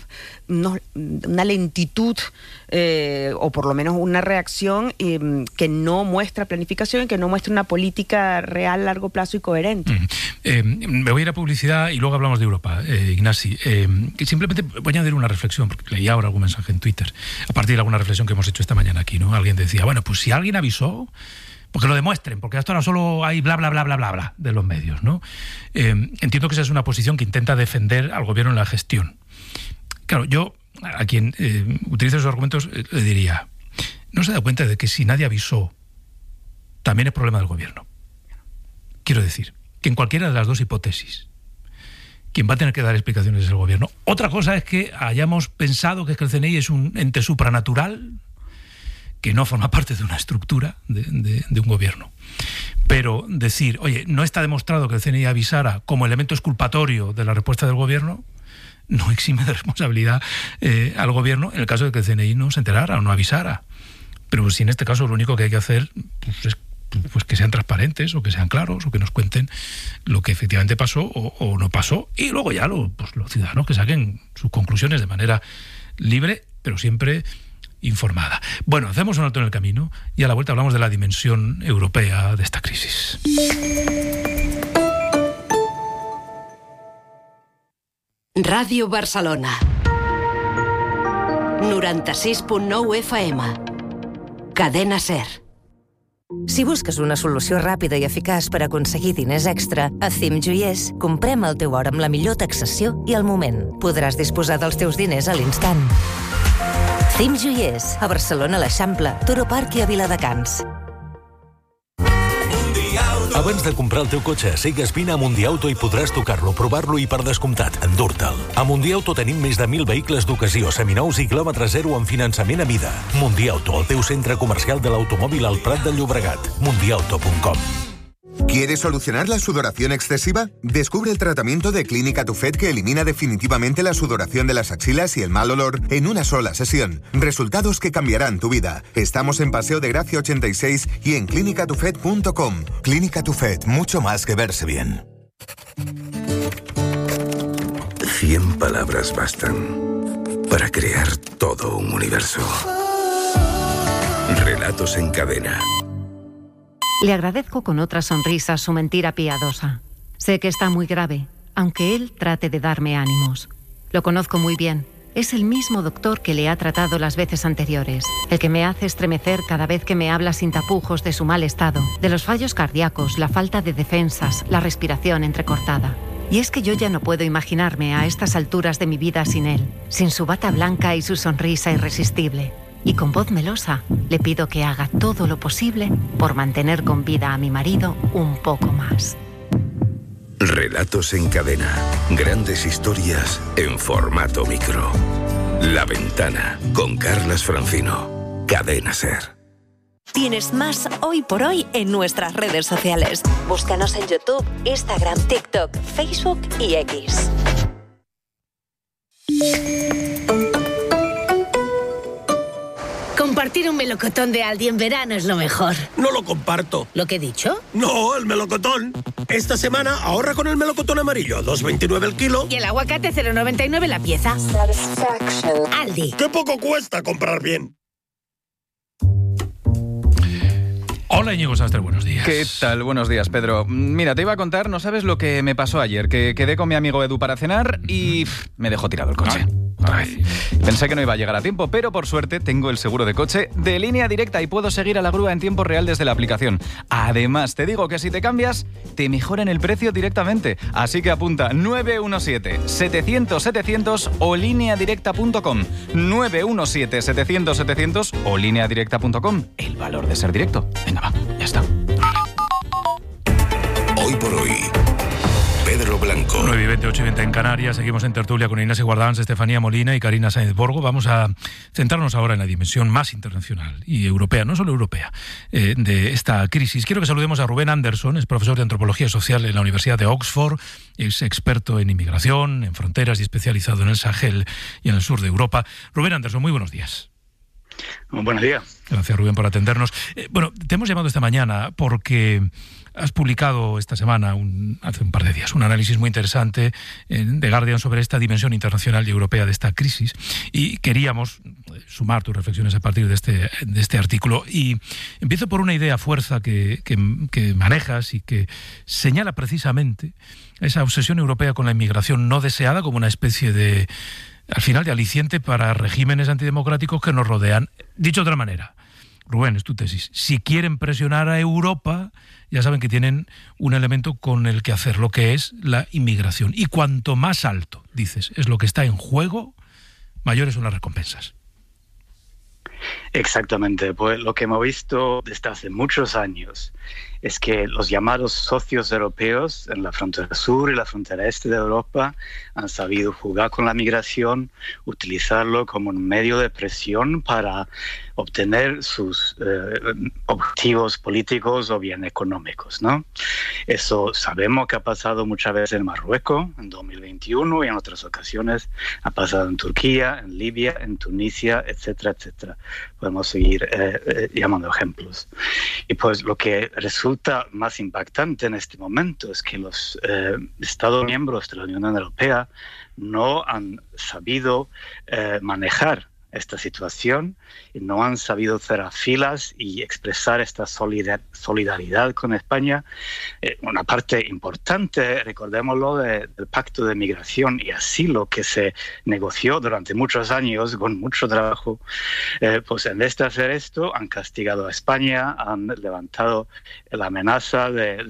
lentitud o por lo menos una reacción que no muestra planificación y que no muestra una política real, largo plazo y coherente. Me voy a ir a publicidad y luego hablamos de Europa, Ignasi. Simplemente voy a añadir una reflexión, porque leí ahora algún mensaje en Twitter, a partir de alguna reflexión que hemos hecho esta mañana aquí, ¿no? Alguien decía, bueno, pues si alguien avisó, porque lo demuestren, porque hasta ahora solo hay bla, bla, bla, bla, bla, bla de los medios, ¿no? Entiendo que esa es una posición que intenta defender al gobierno en la gestión. Claro, yo a quien utiliza esos argumentos le diría, ¿no se da cuenta de que si nadie avisó, también es problema del gobierno? Quiero decir, que en cualquiera de las dos hipótesis, quien va a tener que dar explicaciones es el gobierno. Otra cosa es que hayamos pensado que el CNI es un ente supranatural que no forma parte de una estructura de un gobierno. Pero decir, oye, no está demostrado que el CNI avisara como elemento exculpatorio de la respuesta del gobierno, no exime de responsabilidad al gobierno en el caso de que el CNI no se enterara o no avisara. Pero si en este caso lo único que hay que hacer es pues que sean transparentes o que sean claros o que nos cuenten lo que efectivamente pasó o no pasó, y luego ya los ciudadanos que saquen sus conclusiones de manera libre, pero siempre informada. Bueno, hacemos un alto en el camino y a la vuelta hablamos de la dimensión europea de esta crisis. Ràdio Barcelona 96.9 FM. Cadena SER. Si busques una solució ràpida i eficaç per aconseguir diners extra, a CIM Joiers comprem el teu or amb la millor taxació i al moment. Podràs disposar dels teus diners a l'instant. CIM Joiers, a Barcelona, a l'Eixample, Toro Park i a Viladecans. Abans de comprar el teu cotxe, sigues vine a Mundiauto i podràs tocar-lo, provar-lo i, per descomptat, endur-te'l. A Mundiauto tenim més de 1.000 vehicles d'ocasió, seminous i quilòmetre zero amb finançament a mida. Mundiauto, el teu centre comercial de l'automòbil al Prat de Llobregat. Mundiauto.com. ¿Quieres solucionar la sudoración excesiva? Descubre el tratamiento de Clínica Tufet que elimina definitivamente la sudoración de las axilas y el mal olor en una sola sesión. Resultados que cambiarán tu vida. Estamos en Paseo de Gracia 86 y en clinicatufet.com. Clínica Tufet, mucho más que verse bien. 100 palabras bastan para crear todo un universo. Relatos en cadena. Le agradezco con otra sonrisa su mentira piadosa. Sé que está muy grave, aunque él trate de darme ánimos. Lo conozco muy bien. Es el mismo doctor que le ha tratado las veces anteriores, el que me hace estremecer cada vez que me habla sin tapujos de su mal estado, de los fallos cardíacos, la falta de defensas, la respiración entrecortada. Y es que yo ya no puedo imaginarme a estas alturas de mi vida sin él, sin su bata blanca y su sonrisa irresistible. Y con voz melosa le pido que haga todo lo posible por mantener con vida a mi marido un poco más. Relatos en cadena. Grandes historias en formato micro. La Ventana, con Carlas Francino. Cadena SER. Tienes más Hoy por Hoy en nuestras redes sociales. Búscanos en YouTube, Instagram, TikTok, Facebook y X. Compartir un melocotón de Aldi en verano es lo mejor. No lo comparto. ¿Lo que he dicho? No, el melocotón. Esta semana ahorra con el melocotón amarillo, 2,29 el kilo. Y el aguacate 0,99 la pieza. Aldi. ¡Qué poco cuesta comprar bien! Hola Íñigo Sastre, buenos días. ¿Qué tal? Buenos días, Pedro. Mira, te iba a contar, no sabes lo que me pasó ayer, que quedé con mi amigo Edu para cenar y me dejó tirado el coche. Ay. Pensé que no iba a llegar a tiempo, pero por suerte tengo el seguro de coche de Línea Directa y puedo seguir a la grúa en tiempo real desde la aplicación. Además, te digo que si te cambias, te mejoran el precio directamente. Así que apunta 917-700-700 o lineadirecta.com. 917-700-700 o lineadirecta.com. El valor de ser directo. Venga, va, ya está. Hoy por hoy, Pedro Blanco. 9:20, 8:20 en Canarias. Seguimos en tertulia con Ignacio Guardans, Estefanía Molina y Carina Sáenz Borgo. Vamos a centrarnos ahora en la dimensión más internacional y europea, no solo europea, de esta crisis. Quiero que saludemos a Rubén Anderson, es profesor de Antropología Social en la Universidad de Oxford, es experto en inmigración, en fronteras y especializado en el Sahel y en el sur de Europa. Rubén Anderson, muy buenos días. Buenos días. Gracias, Rubén, por atendernos. Bueno, te hemos llamado esta mañana porque has publicado esta semana, hace un par de días, un análisis muy interesante en The Guardian sobre esta dimensión internacional y europea de esta crisis, y queríamos sumar tus reflexiones a partir de este artículo. Y empiezo por una idea fuerza que manejas y que señala precisamente esa obsesión europea con la inmigración no deseada como una especie de, al final, de aliciente para regímenes antidemocráticos que nos rodean. Dicho de otra manera, Rubén, es tu tesis. Si quieren presionar a Europa, ya saben que tienen un elemento con el que hacer, lo que es la inmigración. Y cuanto más alto, dices, es lo que está en juego, mayores son las recompensas. Exactamente, pues lo que hemos visto desde hace muchos años es que los llamados socios europeos en la frontera sur y la frontera este de Europa han sabido jugar con la migración, utilizarlo como un medio de presión para obtener sus objetivos políticos o bien económicos, ¿no? Eso sabemos que ha pasado muchas veces en Marruecos en 2021 y en otras ocasiones ha pasado en Turquía, en Libia, en Tunisia, etcétera, etcétera. Podemos seguir llamando ejemplos. Y pues lo que resulta más impactante en este momento es que los Estados miembros de la Unión Europea no han sabido manejar esta situación y no han sabido cerrar filas y expresar esta solidaridad con España. Una parte importante, recordémoslo, del Pacto de Migración y Asilo que se negoció durante muchos años con mucho trabajo, pues en vez de hacer esto han castigado a España, han levantado la amenaza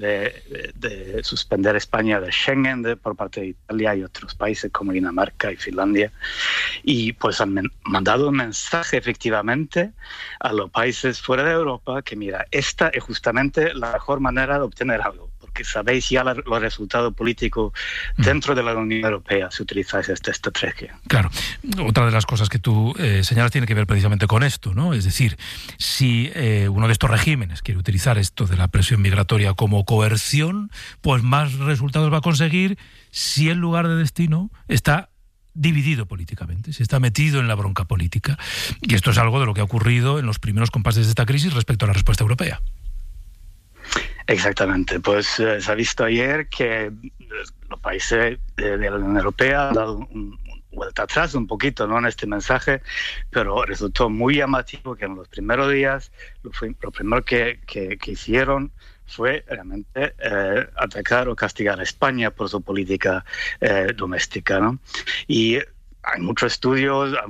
de suspender España de Schengen por parte de Italia y otros países como Dinamarca y Finlandia, y pues han mandado un mensaje efectivamente a los países fuera de Europa que mira, esta es justamente la mejor manera de obtener algo, porque sabéis ya los resultados políticos dentro de la Unión Europea si utilizáis esta estrategia. Claro, otra de las cosas que tú señalas tiene que ver precisamente con esto, ¿no? Es decir, si uno de estos regímenes quiere utilizar esto de la presión migratoria como coerción, pues más resultados va a conseguir si el lugar de destino está dividido políticamente, se está metido en la bronca política. Y esto es algo de lo que ha ocurrido en los primeros compases de esta crisis respecto a la respuesta europea. Exactamente, pues se ha visto ayer que los países de la Unión Europea han dado vuelta atrás un poquito, ¿no?, en este mensaje, pero resultó muy llamativo que en los primeros días lo primero que hicieron fue realmente atacar o castigar a España por su política doméstica, ¿no? Y hay muchos estudios, hay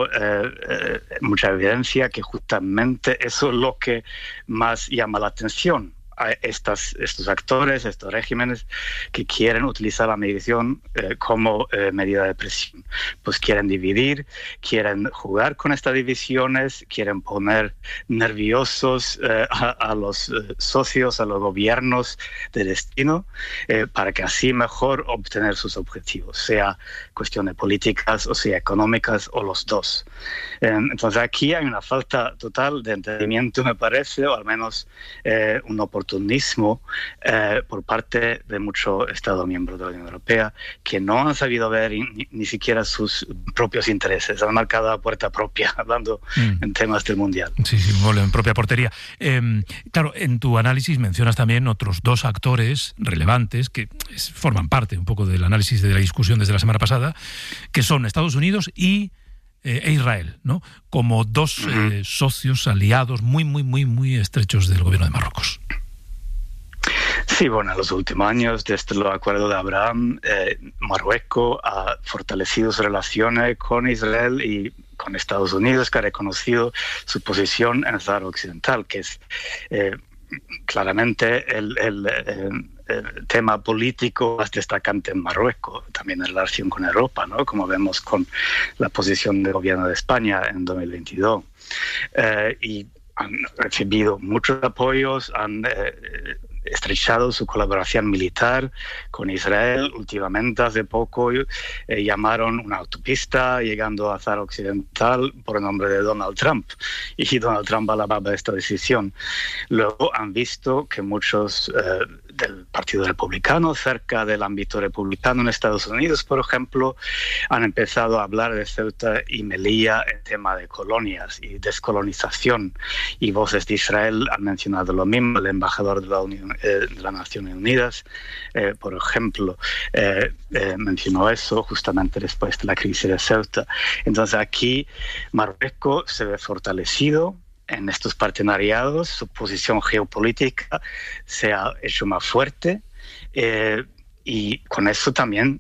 mucha evidencia que justamente eso es lo que más llama la atención a estos actores, estos regímenes que quieren utilizar la migración como medida de presión. Pues quieren dividir, quieren jugar con estas divisiones, quieren poner nerviosos a los socios, a los gobiernos de destino, para que así mejor obtener sus objetivos, sea cuestiones políticas o sea económicas o los dos. Entonces aquí hay una falta total de entendimiento, me parece, o al menos un oportunismo por parte de muchos Estados miembros de la Unión Europea que no han sabido ver ni siquiera sus propios intereses. Han marcado la puerta propia, hablando en temas del Mundial. Sí, gol en propia portería. Claro, en tu análisis mencionas también otros dos actores relevantes que forman parte un poco del análisis de la discusión desde la semana pasada, que son Estados Unidos e Israel, ¿no? Como dos socios, aliados muy estrechos del gobierno de Marruecos. Sí, bueno, en los últimos años, desde el acuerdo de Abraham, Marruecos ha fortalecido sus relaciones con Israel y con Estados Unidos, que ha reconocido su posición en el Sáhara Occidental, que es claramente el tema político más destacante en Marruecos, también en relación con Europa, ¿no?, como vemos con la posición del gobierno de España en 2022. Y han recibido muchos apoyos, han estrechado su colaboración militar con Israel. Últimamente, hace poco, llamaron una autopista llegando a Sáhara Occidental por el nombre de Donald Trump, y Donald Trump alababa esta decisión. Luego han visto que muchos del Partido Republicano, cerca del ámbito republicano en Estados Unidos, por ejemplo, han empezado a hablar de Ceuta y Melilla en tema de colonias y descolonización, y voces de Israel han mencionado lo mismo. El embajador de las Naciones Unidas, por ejemplo, mencionó eso justamente después de la crisis de Ceuta. Entonces aquí Marruecos se ve fortalecido en estos partenariados, su posición geopolítica se ha hecho más fuerte, y con eso también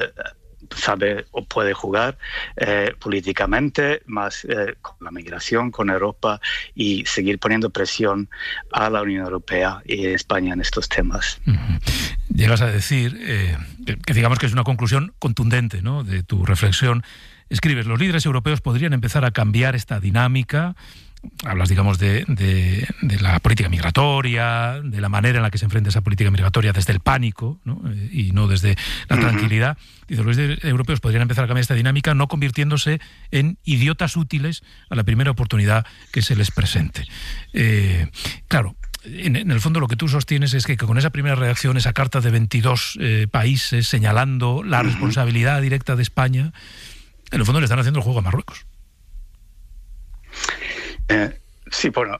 sabe o puede jugar políticamente más con la migración, con Europa, y seguir poniendo presión a la Unión Europea y a España en estos temas. Llegas a decir que digamos que es una conclusión contundente, ¿no?, de tu reflexión. Escribes: los líderes europeos podrían empezar a cambiar esta dinámica hablas, digamos, de la política migratoria, de la manera en la que se enfrenta esa política migratoria desde el pánico, ¿no? Y no desde la tranquilidad. Dice, los líderes europeos podrían empezar a cambiar esta dinámica no convirtiéndose en idiotas útiles a la primera oportunidad que se les presente. Claro, en el fondo lo que tú sostienes es que con esa primera reacción, esa carta de 22 países señalando la responsabilidad directa de España, en el fondo le están haciendo el juego a Marruecos. Sí, bueno,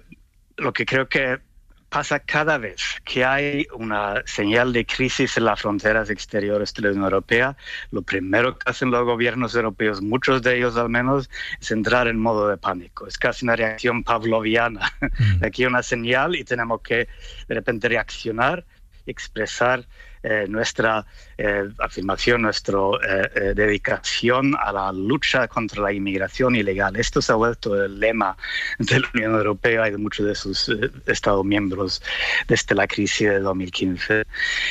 lo que creo que pasa cada vez que hay una señal de crisis en las fronteras exteriores de la Unión Europea, lo primero que hacen los gobiernos europeos, muchos de ellos al menos, es entrar en modo de pánico. Es casi una reacción pavloviana. Aquí hay una señal y tenemos que de repente reaccionar, expresar nuestra afirmación, nuestra dedicación a la lucha contra la inmigración ilegal. Esto se ha vuelto el lema de la Unión Europea y de muchos de sus Estados miembros desde la crisis de 2015.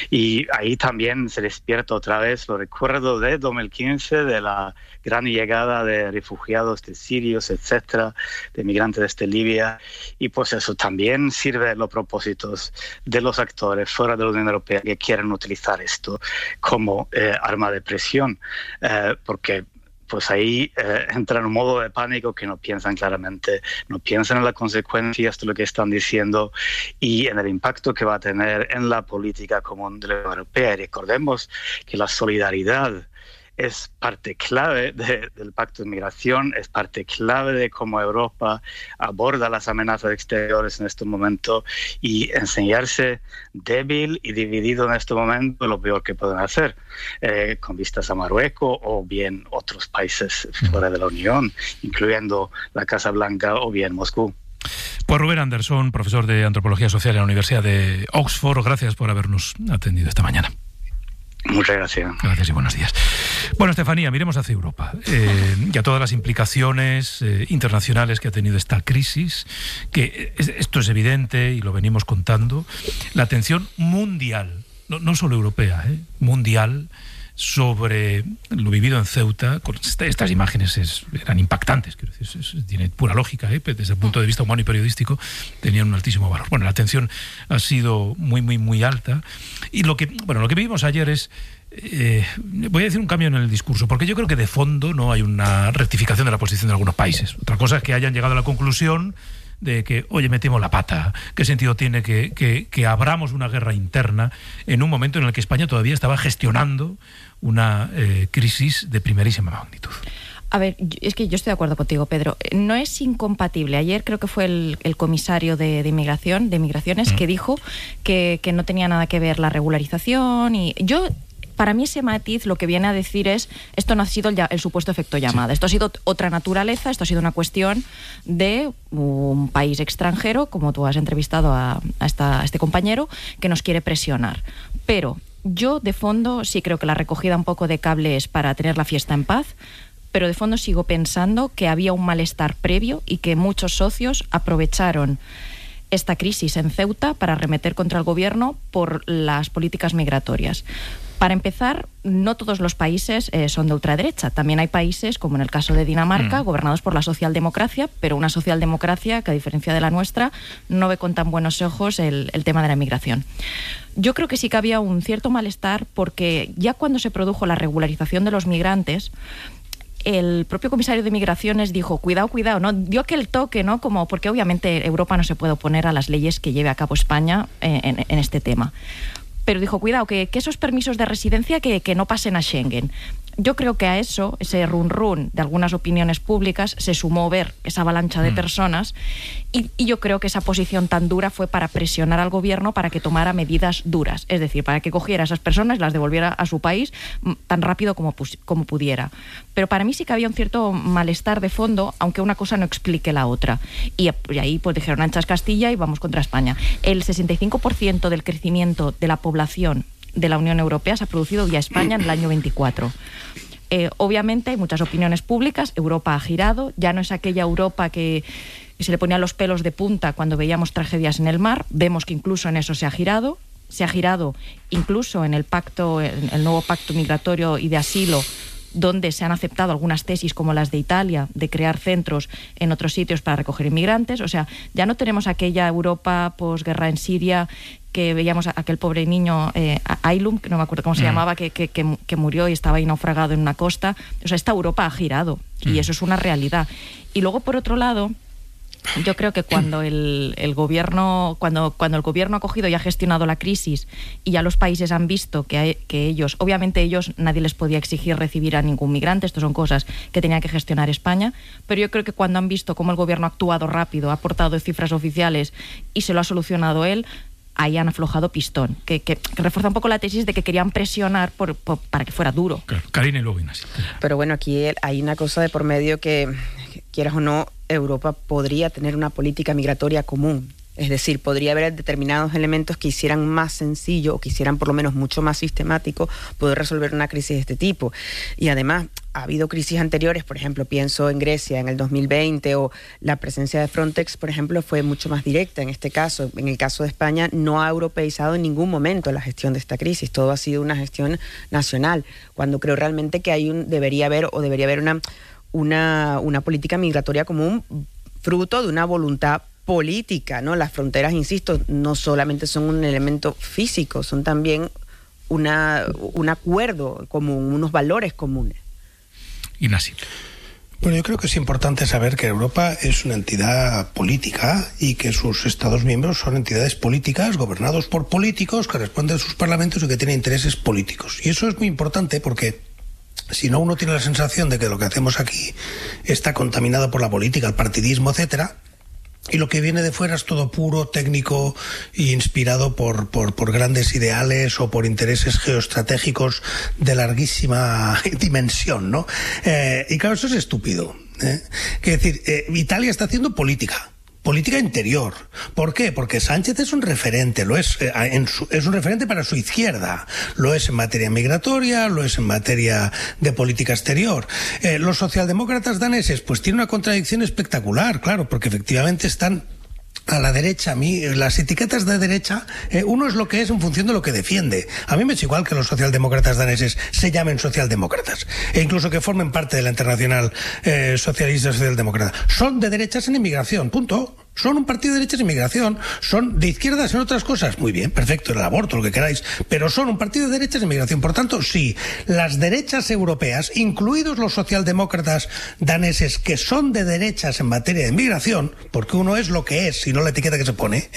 Y ahí también se despierta otra vez los recuerdos de 2015, de la gran llegada de refugiados, de sirios, etcétera, de migrantes desde Libia. Y pues eso también sirve a los propósitos de los actores fuera de la Unión Europea que quieren utilizar esto como arma de presión, porque pues ahí entran en un modo de pánico que no piensan claramente, no piensan en las consecuencias de lo que están diciendo y en el impacto que va a tener en la política común de la Unión Europea. Y recordemos que la solidaridad es parte clave del Pacto de Migración, es parte clave de cómo Europa aborda las amenazas exteriores en este momento, y enseñarse débil y dividido en este momento es lo peor que pueden hacer, con vistas a Marruecos o bien otros países fuera de la Unión, incluyendo la Casa Blanca o bien Moscú. Pues Rubén Anderson, profesor de Antropología Social en la Universidad de Oxford, gracias por habernos atendido esta mañana. Muchas gracias. Gracias y buenos días. Bueno, Estefanía, miremos hacia Europa y a todas las implicaciones internacionales que ha tenido esta crisis, que esto es evidente y lo venimos contando, la atención mundial, no solo europea, mundial, sobre lo vivido en Ceuta. Con estas imágenes eran impactantes, quiero decir, tiene pura lógica, desde el punto de vista humano y periodístico tenían un altísimo valor. Bueno, la atención ha sido muy, muy, muy alta, y lo que vimos ayer es, voy a decir, un cambio en el discurso, porque yo creo que de fondo no hay una rectificación de la posición de algunos países. Otra cosa es que hayan llegado a la conclusión de que, oye, metimos la pata. ¿Qué sentido tiene que abramos una guerra interna en un momento en el que España todavía estaba gestionando una crisis de primerísima magnitud? A ver, es que yo estoy de acuerdo contigo, Pedro. No es incompatible. Ayer creo que fue el comisario de Migraciones, que dijo que no tenía nada que ver la regularización, y para mí ese matiz lo que viene a decir es, esto no ha sido el supuesto efecto llamada, esto ha sido otra naturaleza, esto ha sido una cuestión de un país extranjero, como tú has entrevistado a este compañero, que nos quiere presionar. Pero yo de fondo sí creo que la recogida un poco de cable es para tener la fiesta en paz, pero de fondo sigo pensando que había un malestar previo y que muchos socios aprovecharon esta crisis en Ceuta para arremeter contra el gobierno por las políticas migratorias. Para empezar, no todos los países son de ultraderecha. También hay países, como en el caso de Dinamarca, gobernados por la socialdemocracia, pero una socialdemocracia que, a diferencia de la nuestra, no ve con tan buenos ojos el tema de la migración. Yo creo que sí que había un cierto malestar, porque ya cuando se produjo la regularización de los migrantes, el propio comisario de Migraciones dijo, cuidado, ¿no? Dio aquel toque, ¿no? Como, porque obviamente Europa no se puede oponer a las leyes que lleve a cabo España en este tema. Pero dijo, cuidado, que esos permisos de residencia que no pasen a Schengen. Yo creo que a eso, ese run de algunas opiniones públicas, se sumó ver esa avalancha de personas, y yo creo que esa posición tan dura fue para presionar al gobierno para que tomara medidas duras, es decir, para que cogiera a esas personas y las devolviera a su país tan rápido como pudiera. Pero para mí sí que había un cierto malestar de fondo, aunque una cosa no explique la otra. Y ahí pues dijeron, anchas Castilla y vamos contra España. El 65% del crecimiento de la población de la Unión Europea se ha producido vía España en el año 24. Obviamente hay muchas opiniones públicas, Europa ha girado, ya no es aquella Europa que se le ponían los pelos de punta cuando veíamos tragedias en el mar, vemos que incluso en eso se ha girado incluso en el nuevo pacto migratorio y de asilo, donde se han aceptado algunas tesis como las de Italia, de crear centros en otros sitios para recoger inmigrantes. O sea, ya no tenemos aquella Europa posguerra en Siria que veíamos a aquel pobre niño, Aylum, que no me acuerdo cómo se llamaba, que murió y estaba ahí naufragado en una costa. O sea, esta Europa ha girado y eso es una realidad. Y luego, por otro lado, yo creo que cuando el gobierno el gobierno ha cogido y ha gestionado la crisis y ya los países han visto que ellos, obviamente ellos, nadie les podía exigir recibir a ningún migrante, esto son cosas que tenía que gestionar España, pero yo creo que cuando han visto cómo el gobierno ha actuado rápido, ha aportado cifras oficiales y se lo ha solucionado él, ahí han aflojado pistón, que refuerza un poco la tesis de que querían presionar para que fuera duro. Claro. Karina y luego Ignacio. Pero bueno, aquí hay una cosa de por medio que, quieras o no, Europa podría tener una política migratoria común. Es decir, podría haber determinados elementos que hicieran más sencillo o que hicieran por lo menos mucho más sistemático poder resolver una crisis de este tipo. Y además, ha habido crisis anteriores, por ejemplo, pienso en Grecia en el 2020, o la presencia de Frontex, por ejemplo, fue mucho más directa en este caso. En el caso de España, no ha europeizado en ningún momento la gestión de esta crisis. Todo ha sido una gestión nacional, cuando creo realmente que debería haber una política migratoria común fruto de una voluntad política, ¿no? Las fronteras, insisto, no solamente son un elemento físico, son también un acuerdo común, unos valores comunes. Ignacio. Bueno, yo creo que es importante saber que Europa es una entidad política y que sus Estados miembros son entidades políticas gobernados por políticos que responden a sus parlamentos y que tienen intereses políticos. Y eso es muy importante porque si no, uno tiene la sensación de que lo que hacemos aquí está contaminado por la política, el partidismo, etcétera, y lo que viene de fuera es todo puro, técnico e inspirado por grandes ideales o por intereses geoestratégicos de larguísima dimensión, ¿no? Y claro, eso es estúpido. Quiero decir, Italia está haciendo política interior. ¿Por qué? Porque Sánchez es un referente, es un referente para su izquierda. Lo es en materia migratoria, lo es en materia de política exterior. Los socialdemócratas daneses pues tienen una contradicción espectacular, claro, porque efectivamente están a la derecha. A mí las etiquetas de derecha, uno es lo que es en función de lo que defiende. A mí me es igual que los socialdemócratas daneses se llamen socialdemócratas e incluso que formen parte de la Internacional Socialista Socialdemócrata. Son de derechas en inmigración, punto. Son un partido de derechas en inmigración, son de izquierdas en otras cosas. Muy bien, perfecto, el aborto, lo que queráis, pero son un partido de derechas en inmigración. Por tanto, sí, las derechas europeas, incluidos los socialdemócratas daneses, que son de derechas en materia de inmigración, porque uno es lo que es, y no la etiqueta que se pone,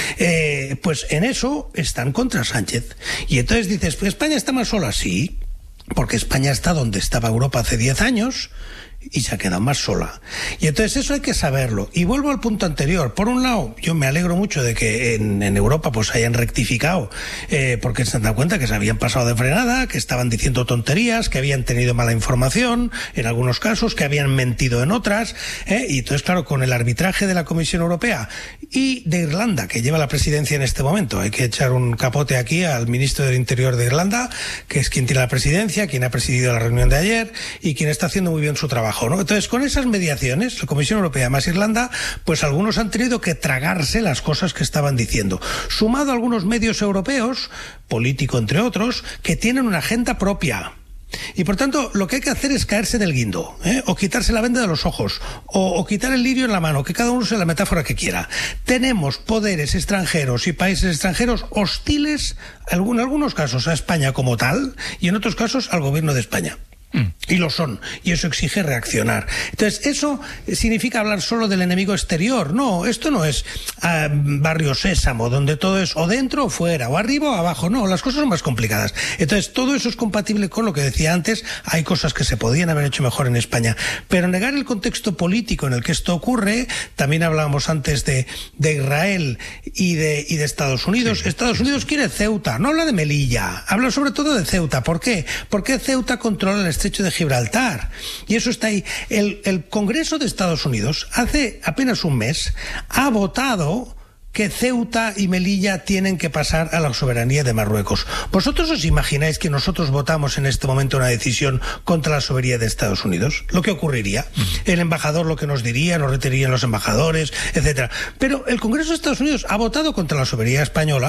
pues en eso están contra Sánchez. Y entonces dices, pues España está más sola, sí, porque España está donde estaba Europa hace 10 años, y se ha quedado más sola. Y entonces eso hay que saberlo. Y vuelvo al punto anterior. Por un lado, yo me alegro mucho de que en Europa pues hayan rectificado, porque se han dado cuenta que se habían pasado de frenada, que estaban diciendo tonterías, que habían tenido mala información en algunos casos, que habían mentido en otras, y entonces claro, con el arbitraje de la Comisión Europea y de Irlanda, que lleva la presidencia en este momento, hay que echar un capote aquí al ministro del Interior de Irlanda, que es quien tiene la presidencia, quien ha presidido la reunión de ayer y quien está haciendo muy bien su trabajo, ¿no? Entonces, con esas mediaciones, la Comisión Europea más Irlanda, pues algunos han tenido que tragarse las cosas que estaban diciendo. Sumado a algunos medios europeos, Político entre otros, que tienen una agenda propia. Y por tanto, lo que hay que hacer es caerse del guindo, o quitarse la venda de los ojos, o quitar el lirio en la mano, que cada uno use la metáfora que quiera. Tenemos poderes extranjeros y países extranjeros hostiles, en algunos casos a España como tal, y en otros casos al gobierno de España. Y lo son, y eso exige reaccionar. Entonces, ¿eso significa hablar solo del enemigo exterior? No, esto no es Barrio Sésamo, donde todo es o dentro o fuera, o arriba o abajo. No, las cosas son más complicadas. Entonces, todo eso es compatible con lo que decía antes. Hay cosas que se podían haber hecho mejor en España, pero negar el contexto político en el que esto ocurre. También hablábamos antes de Israel y de Estados Unidos. Sí, Estados Unidos quiere Ceuta, no habla de Melilla, habla sobre todo de Ceuta. ¿Por qué? Porque Ceuta controla el estrecho de Gibraltar, y eso está ahí. El Congreso de Estados Unidos hace apenas un mes ha votado que Ceuta y Melilla tienen que pasar a la soberanía de Marruecos. ¿Vosotros os imagináis que nosotros votamos en este momento una decisión contra la soberanía de Estados Unidos? ¿Lo que ocurriría? El embajador lo que nos diría, nos reterían los embajadores, etcétera. Pero el Congreso de Estados Unidos ha votado contra la soberanía española,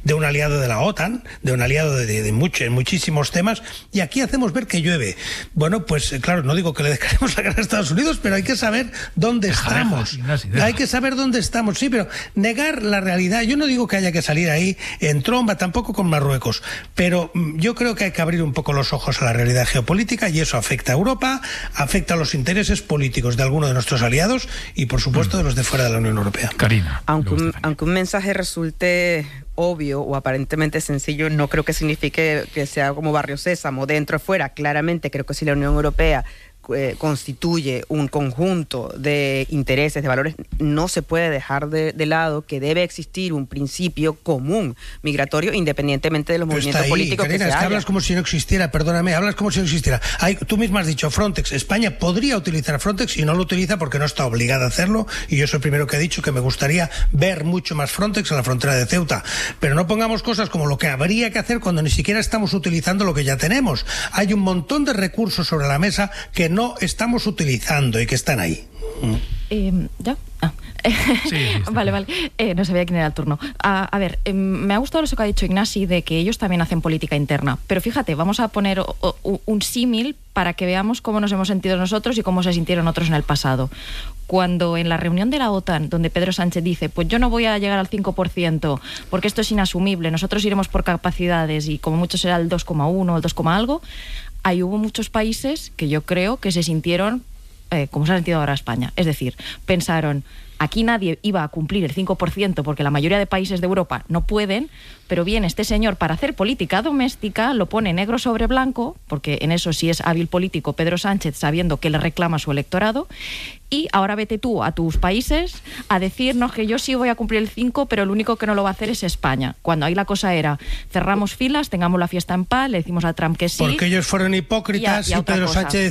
de un aliado de la OTAN, de un aliado de muchísimos temas, y aquí hacemos ver que llueve. Bueno, pues claro, no digo que le descarguemos la cara a Estados Unidos, pero hay que saber dónde estamos. Hay que saber dónde estamos, sí, pero negar la realidad. Yo no digo que haya que salir ahí en tromba, tampoco con Marruecos, pero yo creo que hay que abrir un poco los ojos a la realidad geopolítica, y eso afecta a Europa, afecta a los intereses políticos de algunos de nuestros aliados y, por supuesto, de los de fuera de la Unión Europea. Karina. Aunque un mensaje resulte obvio o aparentemente sencillo, no creo que signifique que sea como Barrio Sésamo, dentro o fuera. Claramente creo que si la Unión Europea constituye un conjunto de intereses, de valores, no se puede dejar de lado que debe existir un principio común migratorio independientemente de los movimientos políticos, Karina, que se es que haya. hablas como si no existiera, perdóname, hablas como si no existiera. Tú misma has dicho Frontex. España podría utilizar Frontex y no lo utiliza porque no está obligada a hacerlo, y yo soy el primero que he dicho que me gustaría ver mucho más Frontex en la frontera de Ceuta, pero no pongamos cosas como lo que habría que hacer cuando ni siquiera estamos utilizando lo que ya tenemos. Hay un montón de recursos sobre la mesa que no estamos utilizando y que están ahí. ¿Ya? Vale. No sabía quién era el turno. A ver, me ha gustado eso que ha dicho Ignasi de que ellos también hacen política interna. Pero fíjate, vamos a poner un símil para que veamos cómo nos hemos sentido nosotros y cómo se sintieron otros en el pasado. Cuando en la reunión de la OTAN, donde Pedro Sánchez dice, pues yo no voy a llegar al 5% porque esto es inasumible, nosotros iremos por capacidades y como mucho será el 2,1 o el 2, algo, ahí hubo muchos países que yo creo que se sintieron como se ha sentido ahora España. Es decir, pensaron, aquí nadie iba a cumplir el 5% porque la mayoría de países de Europa no pueden, pero viene este señor para hacer política doméstica, lo pone negro sobre blanco, porque en eso sí es hábil político Pedro Sánchez, sabiendo que le reclama su electorado, y ahora vete tú a tus países a decirnos que yo sí voy a cumplir el 5, pero el único que no lo va a hacer es España. Cuando ahí la cosa era, cerramos filas, tengamos la fiesta en paz, le decimos a Trump que sí. Porque ellos fueron hipócritas y Pedro Sánchez